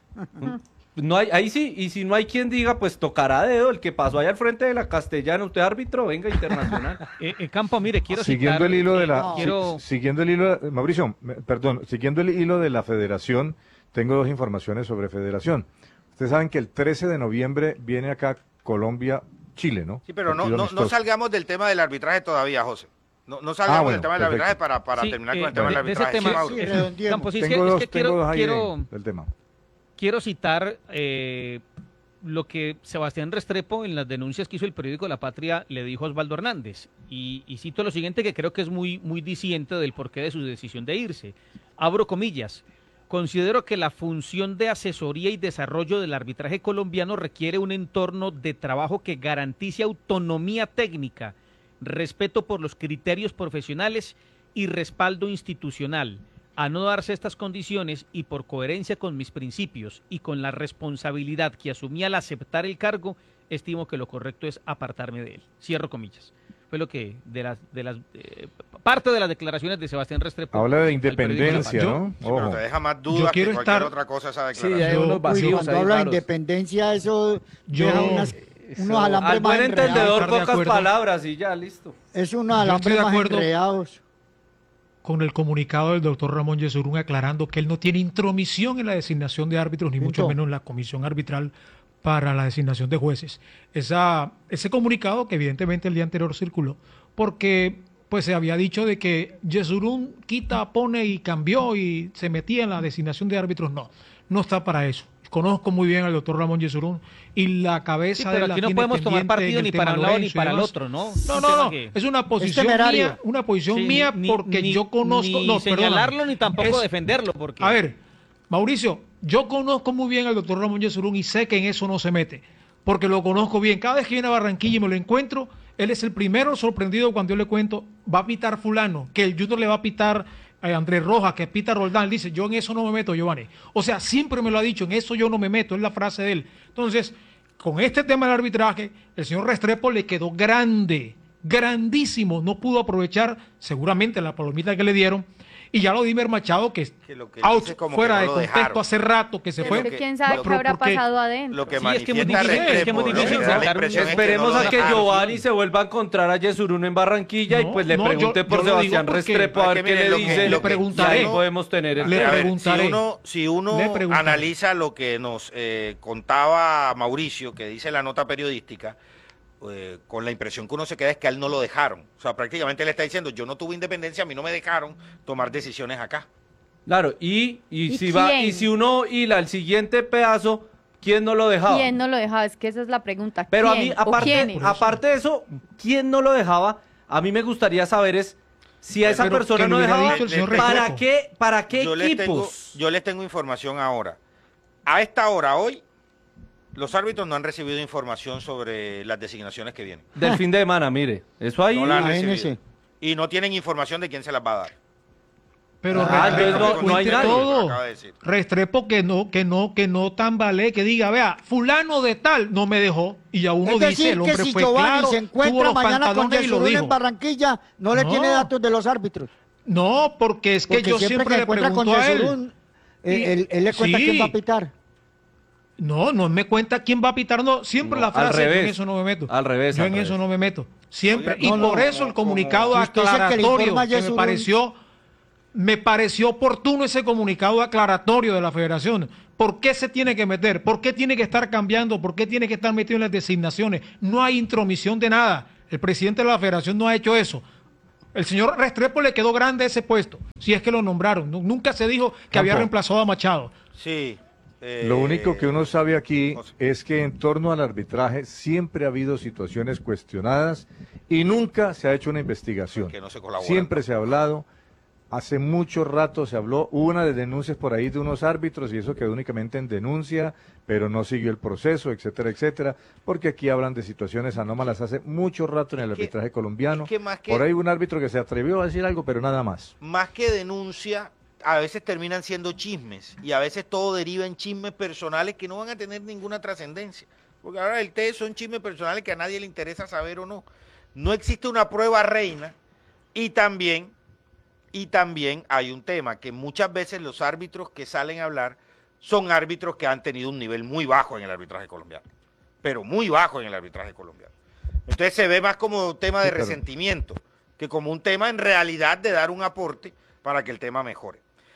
No hay, ahí sí, y si no hay quien diga, pues tocará a dedo el que pasó allá al frente de la Castellana, usted árbitro, venga internacional. Eh, eh, Campo, mire, quiero Siguiendo citar, el hilo de eh, la, no. quiero- si- siguiendo el hilo, Mauricio, me- perdón, siguiendo el hilo de la Federación, tengo dos informaciones sobre Federación. Ustedes saben que el trece de noviembre viene acá Colombia, Chile, ¿no? Sí, pero no, Partido no, no amistoso. salgamos del tema del arbitraje todavía, José. No, no salgamos Ah, bueno, del tema del arbitraje perfecto. para, para Sí, terminar eh, con el tema de- del de ese arbitraje. Sí, tema, Mauro. Sí, eh, redondeemos. Campos, sí, es que- Tengo es dos, que tengo quiero, dos ahí quiero- de- del tema. quiero citar eh, lo que Sebastián Restrepo en las denuncias que hizo el periódico La Patria le dijo a Osvaldo Hernández. Y, y cito lo siguiente que creo que es muy, muy diciente del porqué de su decisión de irse. Abro comillas. Considero que la función de asesoría y desarrollo del arbitraje colombiano requiere un entorno de trabajo que garantice autonomía técnica, respeto por los criterios profesionales y respaldo institucional. A no darse estas condiciones y por coherencia con mis principios y con la responsabilidad que asumí al aceptar el cargo, estimo que lo correcto es apartarme de él. Cierro comillas. Fue lo que de las de las eh, parte de las declaraciones de Sebastián Restrepo. Habla de al periódico La independencia, Patria. ¿no? Sí, pero Ojo. te deja más Yo dudas que quiero cualquier estar- otra cosa esa Sí, hay declaración. unos Uy, vacíos cuando ahí habla de raros. independencia, eso Yo- deja unas- Eso- unos alambres Al más buen enredados. entendedor, estar de pocas acuerdo. palabras y ya, listo. Es unos Yo estoy alambres de más acuerdo. enredados. Con el comunicado del doctor Ramón Yesurún aclarando que él no tiene intromisión en la designación de árbitros, ni mucho Punto. menos en la comisión arbitral para la designación de jueces. Esa, ese comunicado que evidentemente el día anterior circuló, porque pues se había dicho de que Yesurún quita, pone y cambió y se metía en la designación de árbitros. No, no está para eso. Conozco muy bien al doctor Ramón Yesurún y la cabeza Sí, de pero la aquí no tiene podemos tomar pendiente partido en el ni tema para un lado ni Lorenzo y para el demás. otro, ¿no? No, Un no, tema no, que- es una posición temerario. mía, una posición Sí, mía ni- porque ni- yo conozco, ni no, señalarlo perdóname. ni tampoco Es- defenderlo, porque A ver, Mauricio, yo conozco muy bien al doctor Ramón Yesurún y sé que en eso no se mete, porque lo conozco bien. Cada vez que viene a Barranquilla y me lo encuentro, él es el primero sorprendido cuando yo le cuento, va a pitar fulano, que el Junior le va a pitar a Andrés Rojas, que pita Roldán. Él dice, yo en eso no me meto, Giovanni. O sea, siempre me lo ha dicho, en eso yo no me meto, es la frase de él. Entonces, con este tema del arbitraje, el señor Restrepo le quedó grande, grandísimo. No pudo aprovechar seguramente la palomita que le dieron. Y ya lo Dimer Machado, que, Que lo que out, dice como fuera que de no lo contexto dejaron. hace rato que se Es fue. que quién sabe No, qué pero habrá ¿por qué? pasado adentro. Lo que Sí, es que muy manifiesta difícil, es que muy Restrepo, lo difícil que da la contar- impresión es que Esperemos no lo a que dejaron. Giovanni se vuelva a encontrar a Yesurún en Barranquilla y No, pues le no, pregunte yo- por yo lo digo Sebastián porque- Restrepo a ver es que qué miren, le lo que- dice. le y preguntaré. ahí podemos tener el Le A tema. ver, preguntaré. si uno, si uno Le preguntaré. analiza lo que nos eh, contaba Mauricio, que dice la nota periodística, eh, con la impresión que uno se queda es que a él no lo dejaron. O sea, prácticamente le está diciendo, yo no tuve independencia, a mí no me dejaron tomar decisiones acá. Claro, y, y, ¿Y si va, quién? y si uno hila el siguiente pedazo, ¿quién no lo dejaba? ¿Quién no lo dejaba? Es que esa es la pregunta. Pero a ¿Quién mí, o aparte, quiénes? aparte de eso, ¿quién no lo dejaba? A mí me gustaría saber es si a esa Pero persona que no lo hubiera dejaba, dicho el señor ¿para Restrepo. qué, para qué Yo les, tengo, equipos? yo les tengo información ahora. A esta hora, hoy, los árbitros no han recibido información sobre las designaciones que vienen. Del fin de semana, mire, eso ahí... No la han Imagínese. recibido. Y no tienen información de quién se las va a dar. Pero Ah, Restrepo entonces no- que no hay cuente nadie. todo. Acaba de decir. Restrepo que no, que no, que no tambalee, que diga, vea, fulano de tal no me dejó. Y a uno Es dice, decir, el que hombre si fue Giovanni claro, se tuvo encuentra los mañana con pantalones y lo Yesurún dijo. en Barranquilla, no le No. tiene datos de los árbitros. No, porque es que Porque yo siempre siempre que le encuentra con pregunto a él. Yesurún, eh, Y- él, él le cuenta sí. quién va a pitar. No, no me cuenta quién va a pitar, no, siempre No, la frase, al yo en revés. eso no me meto. Al revés, Yo al en revés. eso no me meto. Siempre. Oiga, y no, por no, eso como- el comunicado como- Si usted es el que le aclaratorio informa a que me Yesurún. pareció, me pareció oportuno ese comunicado aclaratorio de la federación. ¿Por qué se tiene que meter? ¿Por qué tiene que estar cambiando? ¿Por qué tiene que estar metido en las designaciones? No hay intromisión de nada. El presidente de la federación no ha hecho eso. El señor Restrepo le quedó grande ese puesto, si es que lo nombraron. Nu- Nunca se dijo que había Campo. reemplazado a Machado. Sí. eh, Lo único que uno sabe aquí José. es que en torno al arbitraje siempre ha habido situaciones cuestionadas y nunca se ha hecho una investigación. Que no se colabora. Siempre se ha hablado, hace mucho rato se habló, hubo una de denuncias por ahí de unos árbitros y eso quedó únicamente en denuncia, pero no siguió el proceso, etcétera, etcétera, porque aquí hablan de situaciones anómalas hace mucho rato en el Es que- arbitraje colombiano. es que más que- Por ahí hubo un árbitro que se atrevió a decir algo, pero nada más. Más que denuncia, a veces terminan siendo chismes y a veces todo deriva en chismes personales que no van a tener ninguna trascendencia. Porque ahora el té son chismes personales que a nadie le interesa saber o no. No existe una prueba reina y también, y también hay un tema que muchas veces los árbitros que salen a hablar son árbitros que han tenido un nivel muy bajo en el arbitraje colombiano, pero muy bajo en el arbitraje colombiano. Entonces se ve más como un tema de Sí, pero- resentimiento que como un tema en realidad de dar un aporte para que el tema mejore.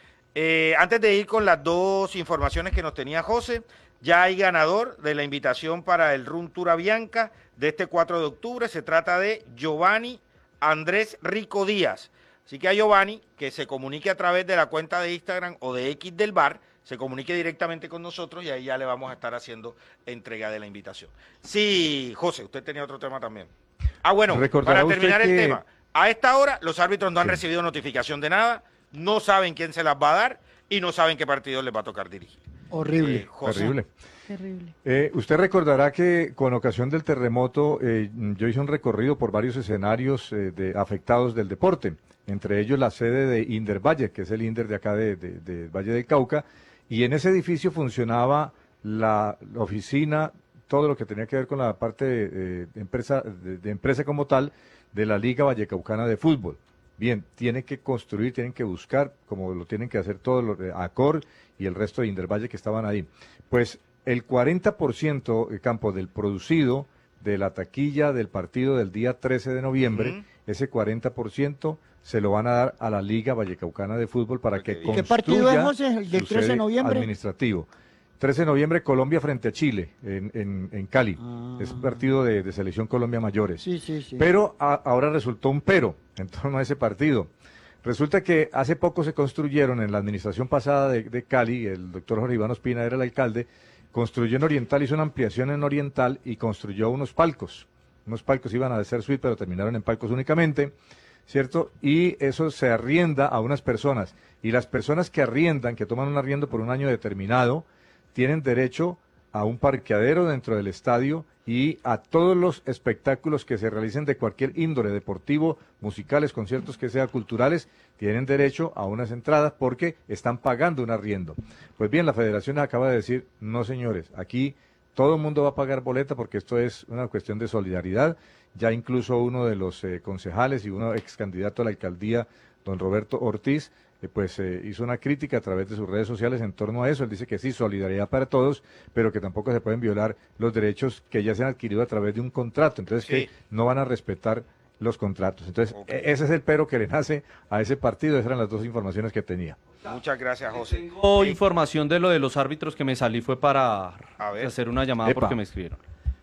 Eh, antes de ir con las dos informaciones que nos tenía José, ya hay ganador de la invitación para el Run Tour Avianca de este cuatro de octubre. Se trata de Giovanni Andrés Rico Díaz. Así que a Giovanni, que se comunique a través de la cuenta de Instagram o de X del Bar, se comunique directamente con nosotros y ahí ya le vamos a estar haciendo entrega de la invitación. Sí, José, usted tenía otro tema también. Ah, bueno, Recordará para usted terminar el que- tema, a esta hora los árbitros no han Sí. recibido notificación de nada, no saben quién se las va a dar y no saben qué partido les va a tocar dirigir. Horrible. Eh, José. Terrible. Terrible. Eh, usted recordará que con ocasión del terremoto eh, yo hice un recorrido por varios escenarios eh, de, afectados del deporte, entre ellos la sede de Indervalle, que es el Inder de acá de, de- de Valle del Cauca, y en ese edificio funcionaba la, la oficina, todo lo que tenía que ver con la parte de, eh, de empresa, de, de empresa como tal de la Liga Vallecaucana de Fútbol. Bien, tienen que construir, tienen que buscar, como lo tienen que hacer todos los de Acor y el resto de Indervalle que estaban ahí. Pues el cuarenta por ciento, eh, Campo, del producido de la taquilla del partido del día trece de noviembre, Ujú. ese cuarenta por ciento se lo van a dar a la Liga Vallecaucana de Fútbol para que ¿Y qué construya partido es, José? ¿El del su trece de sede noviembre? administrativo. trece de noviembre, Colombia frente a Chile, en, en, en Cali. Ah. Es un partido de, de Selección Colombia Mayores. Sí, sí, sí. Pero a- ahora resultó un pero en torno a ese partido. Resulta que hace poco se construyeron en la administración pasada de, de Cali, el doctor Jorge Iván Ospina era el alcalde, construyó en Oriental, hizo una ampliación en Oriental y construyó unos palcos. Unos palcos iban a ser suite, pero terminaron en palcos únicamente, ¿cierto? Y eso se arrienda a unas personas. Y las personas que arriendan, que toman un arriendo por un año determinado, tienen derecho a un parqueadero dentro del estadio y a todos los espectáculos que se realicen de cualquier índole, deportivo, musicales, conciertos que sean culturales, tienen derecho a unas entradas porque están pagando un arriendo. Pues bien, la federación acaba de decir, no señores, aquí todo el mundo va a pagar boleta porque esto es una cuestión de solidaridad. Ya incluso uno de los eh, concejales y uno ex candidato a la alcaldía, don Roberto Ortiz, eh, pues eh, hizo una crítica a través de sus redes sociales en torno a eso. Él dice que sí, solidaridad para todos, pero que tampoco se pueden violar los derechos que ya se han adquirido a través de un contrato. Entonces, Sí. que no van a respetar los contratos. Entonces, Ok. e- ese es el pero que le nace a ese partido. Esas eran las dos informaciones que tenía. Muchas gracias, José. Tengo Sí. información de lo de los árbitros que me salí, fue para A ver. hacer una llamada Epa. porque me escribieron.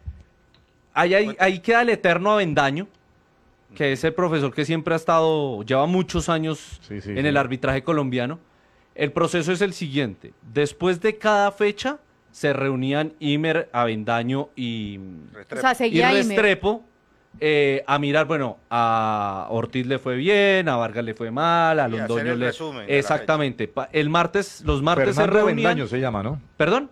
Ahí, ahí, ahí queda el eterno Avendaño, que es el profesor que siempre ha estado, lleva muchos años Sí, sí, en sí. el arbitraje colombiano. El proceso es el siguiente. Después de cada fecha se reunían Imer, Avendaño y, O Restrepo. sea, y seguía Imer. Restrepo eh, a mirar, bueno, a Ortiz le fue bien, a Vargas le fue mal, a Y hacer Londoño el le... resumen de la Exactamente. Pa- El martes, los martes Fernando se reunían... Avendaño se llama, ¿no? ¿Perdón?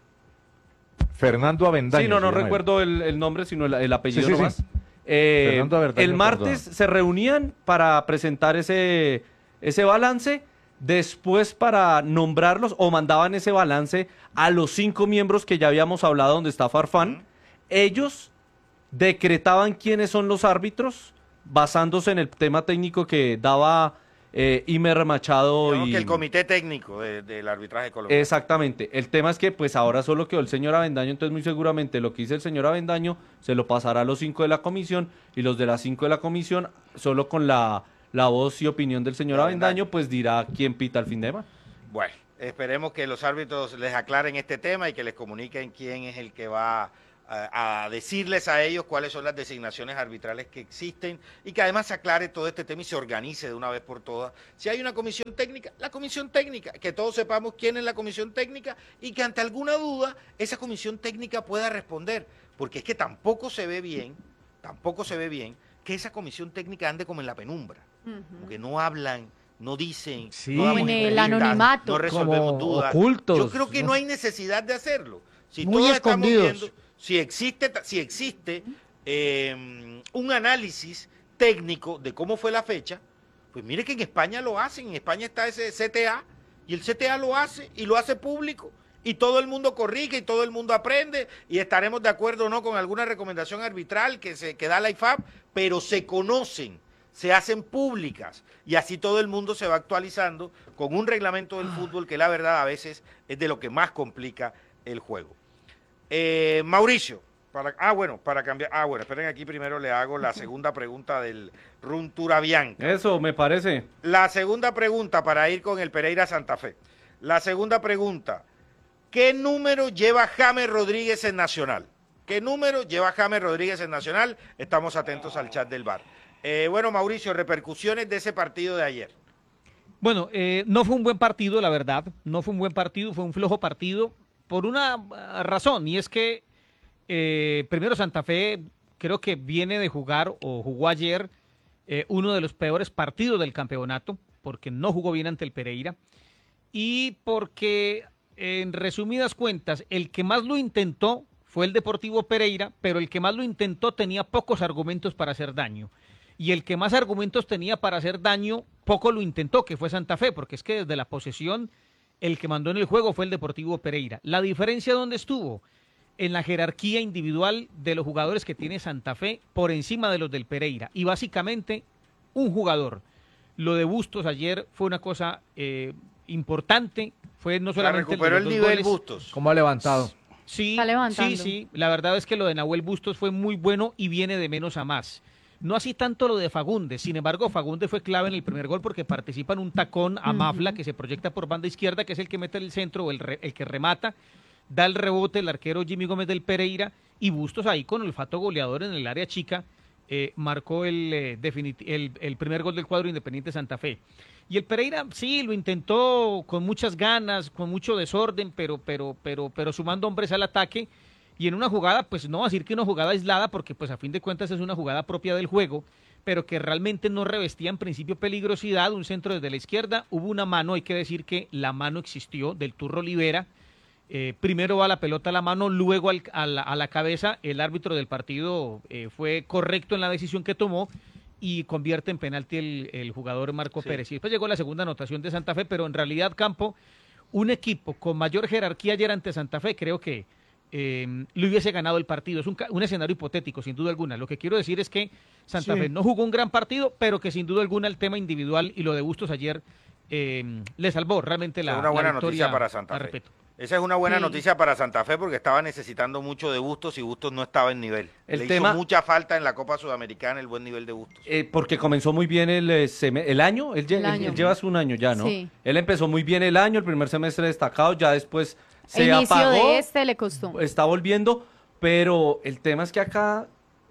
Fernando Avendaño. Sí, no, se no llama él. recuerdo el, el nombre, sino el, el apellido Sí, sí, sí. nomás. Eh, Fernando Avendaño el martes Cardona. se reunían para presentar ese, ese balance. Después, para nombrarlos, o mandaban ese balance a los cinco miembros que ya habíamos hablado, donde está Farfán, ellos decretaban quiénes son los árbitros, basándose en el tema técnico que daba eh, Imer Machado. Digamos y que el comité técnico de- del arbitraje colombiano. Exactamente. El tema es que pues ahora solo quedó el señor Avendaño, entonces muy seguramente lo que dice el señor Avendaño se lo pasará a los cinco de la comisión, y los de las cinco de la comisión, solo con la, la voz y opinión del señor De Avendaño, Avendaño. pues dirá quién pita el fin de semana. Bueno, esperemos que los árbitros les aclaren este tema y que les comuniquen quién es el que va a, a decirles a ellos cuáles son las designaciones arbitrales que existen, y que además se aclare todo este tema y se organice de una vez por todas. Si hay una comisión técnica, la comisión técnica, que todos sepamos quién es la comisión técnica y que ante alguna duda esa comisión técnica pueda responder, porque es que tampoco se ve bien, tampoco se ve bien que esa comisión técnica ande como en la penumbra, como que no hablan, no dicen, Sí. no damos En el entrevistas, anonimato. no resolvemos Como dudas. ocultos, Yo creo que ¿no? no hay necesidad de hacerlo. Si Muy todos estamos escondidos. viendo, si existe, ta- si existe eh, un análisis técnico de cómo fue la fecha, pues mire que en España lo hacen, en España está ese C T A, y el C T A lo hace, y lo hace público, y todo el mundo corrige, y todo el mundo aprende, y estaremos de acuerdo o no con alguna recomendación arbitral que, se, que da la I F A B, pero se conocen, se hacen públicas, y así todo el mundo se va actualizando con un reglamento del fútbol que la verdad a veces es de lo que más complica el juego. Eh, Mauricio, para, ah bueno, para cambiar, ah bueno, esperen, aquí primero le hago la segunda pregunta del Run Tour Avianca. Eso me parece. La segunda pregunta para ir con el Pereira Santa Fe. La segunda pregunta, ¿qué número lleva James Rodríguez en Nacional? ¿Qué número lleva James Rodríguez en Nacional? Estamos atentos al chat del bar. Eh, bueno, Mauricio, repercusiones de ese partido de ayer. Bueno, eh, no fue un buen partido, la verdad. No fue un buen partido, fue un flojo partido por una uh, razón, y es que eh, primero Santa Fe creo que viene de jugar o jugó ayer eh, uno de los peores partidos del campeonato, porque no jugó bien ante el Pereira, y porque en resumidas cuentas el que más lo intentó fue el Deportivo Pereira, pero el que más lo intentó tenía pocos argumentos para hacer daño. Y el que más argumentos tenía para hacer daño, poco lo intentó, que fue Santa Fe, porque es que desde la posesión el que mandó en el juego fue el Deportivo Pereira. La diferencia, ¿dónde estuvo? En la jerarquía individual de los jugadores que tiene Santa Fe por encima de los del Pereira. Y básicamente un jugador. Lo de Bustos ayer fue una cosa eh, importante, fue no solamente recuperó el, de el los dos nivel goles. Bustos. ¿Cómo ha levantado? Sí, Está levantando. sí, sí. La verdad es que lo de Nahuel Bustos fue muy bueno y viene de menos a más. No así tanto lo de Fagundes. Sin embargo, Fagundes fue clave en el primer gol porque participa en un tacón a Mafla que se proyecta por banda izquierda, que es el que mete el centro o el, re- el que remata. Da el rebote el arquero Jimmy Gómez del Pereira, y Bustos ahí con olfato goleador en el área chica eh, marcó el, eh, definiti- el, el primer gol del cuadro Independiente Santa Fe. Y el Pereira sí lo intentó con muchas ganas, con mucho desorden, pero, pero, pero, pero sumando hombres al ataque. Y en una jugada, pues no va a decir que una jugada aislada, porque pues a fin de cuentas es una jugada propia del juego, pero que realmente no revestía en principio peligrosidad. Un centro desde la izquierda, hubo una mano, hay que decir que la mano existió, del Turro Olivera. Eh, primero va la pelota a la mano, luego al- a, la, a la cabeza. El árbitro del partido eh, fue correcto en la decisión que tomó y convierte en penalti el, el jugador Marco Sí. Pérez. Y después llegó la segunda anotación de Santa Fe, pero en realidad, Campo, un equipo con mayor jerarquía ayer ante Santa Fe, creo que eh, le hubiese ganado el partido. Es un, ca- un escenario hipotético, sin duda alguna. Lo que quiero decir es que Santa Sí. Fe no jugó un gran partido, pero que sin duda alguna el tema individual y lo de Bustos ayer eh, le salvó realmente la, Es una buena la victoria. noticia para Santa la Fe. respeto. Esa es una buena Sí. noticia para Santa Fe porque estaba necesitando mucho de Bustos y Bustos no estaba en nivel. El Le tema- hizo mucha falta en la Copa Sudamericana el buen nivel de Bustos. Eh, porque comenzó muy bien el, eh, seme- el año, él, lle- El él- año. él lleva su un año ya, ¿no? Sí. Él empezó muy bien el año, el primer semestre destacado, ya después se El inicio apagó, de este le costó. está volviendo, pero el tema es que acá,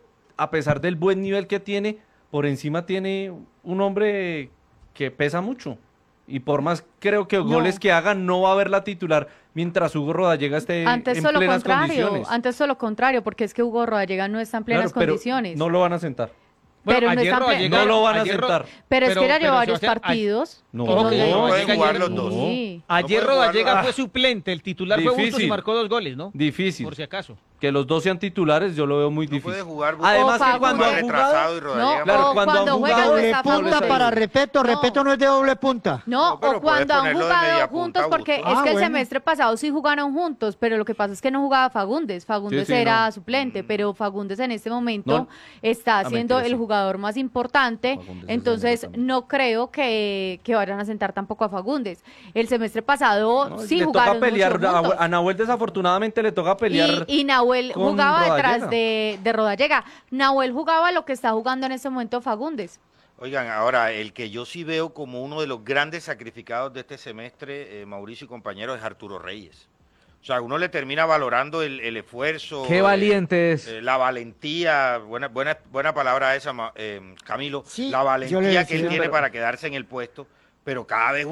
a pesar del buen nivel que tiene, por encima tiene un hombre que pesa mucho. Y por más creo que No. goles que haga, no va a haber la titular mientras Hugo Rodallega esté Antes en todo lo plenas contrario, condiciones. antes todo lo contrario, porque es que Hugo Rodallega no está en plenas Claro, pero condiciones. no lo van a sentar. Pero no ayer está en ple- Rodallega- No lo van a ayer Ro- sentar. Pero, es que ya pero, lleva varios Sebastián, partidos. No, Ojo que donde- no pueden Rodallega jugar ayer- los dos. Sí. Ayer No puede Rodallega jugar- fue suplente, el titular fue Bustos y Difícil. marcó dos goles, ¿no? Difícil. Por si acaso. Que los dos sean titulares, yo lo veo muy No difícil. puede jugar Además O que cuando más han retrasado y jugado... Rodallega No, Claro, o cuando cuando han juegan jugado- no Doble está punta Fagundes. para Repeto, No. Repeto no es de doble punta. No, No, pero o cuando puedes han ponerlo de jugado media juntos, punta, porque Augusto. es Ah, que el bueno. semestre pasado sí jugaron juntos, pero lo que pasa es que no jugaba Fagundes. Fagundes Sí, sí, era no. suplente, pero Fagundes en este momento No. está Ah, siendo mentira, el sí. jugador más importante, Fagundes es entonces enero también. no creo que, que vayan a sentar tampoco a Fagundes. El semestre pasado No, sí le jugaron toca pelear, mucho juntos. a, a Nahuel desafortunadamente le toca pelear. Y, y Nahuel con jugaba Rodallega. detrás de, de Rodallega. Nahuel jugaba lo que está jugando en este momento Fagundes. Oigan, ahora, el que yo sí veo como uno de los grandes sacrificados de este semestre, eh, Mauricio y compañeros, es Arturo Reyes. O sea, uno le termina valorando el, el esfuerzo. Qué eh, valiente es. eh, la valentía, buena, buena, buena palabra esa, Ma- eh, Camilo, Sí, la yo le valentía que él decía. tiene Pero- para quedarse en el puesto, pero cada vez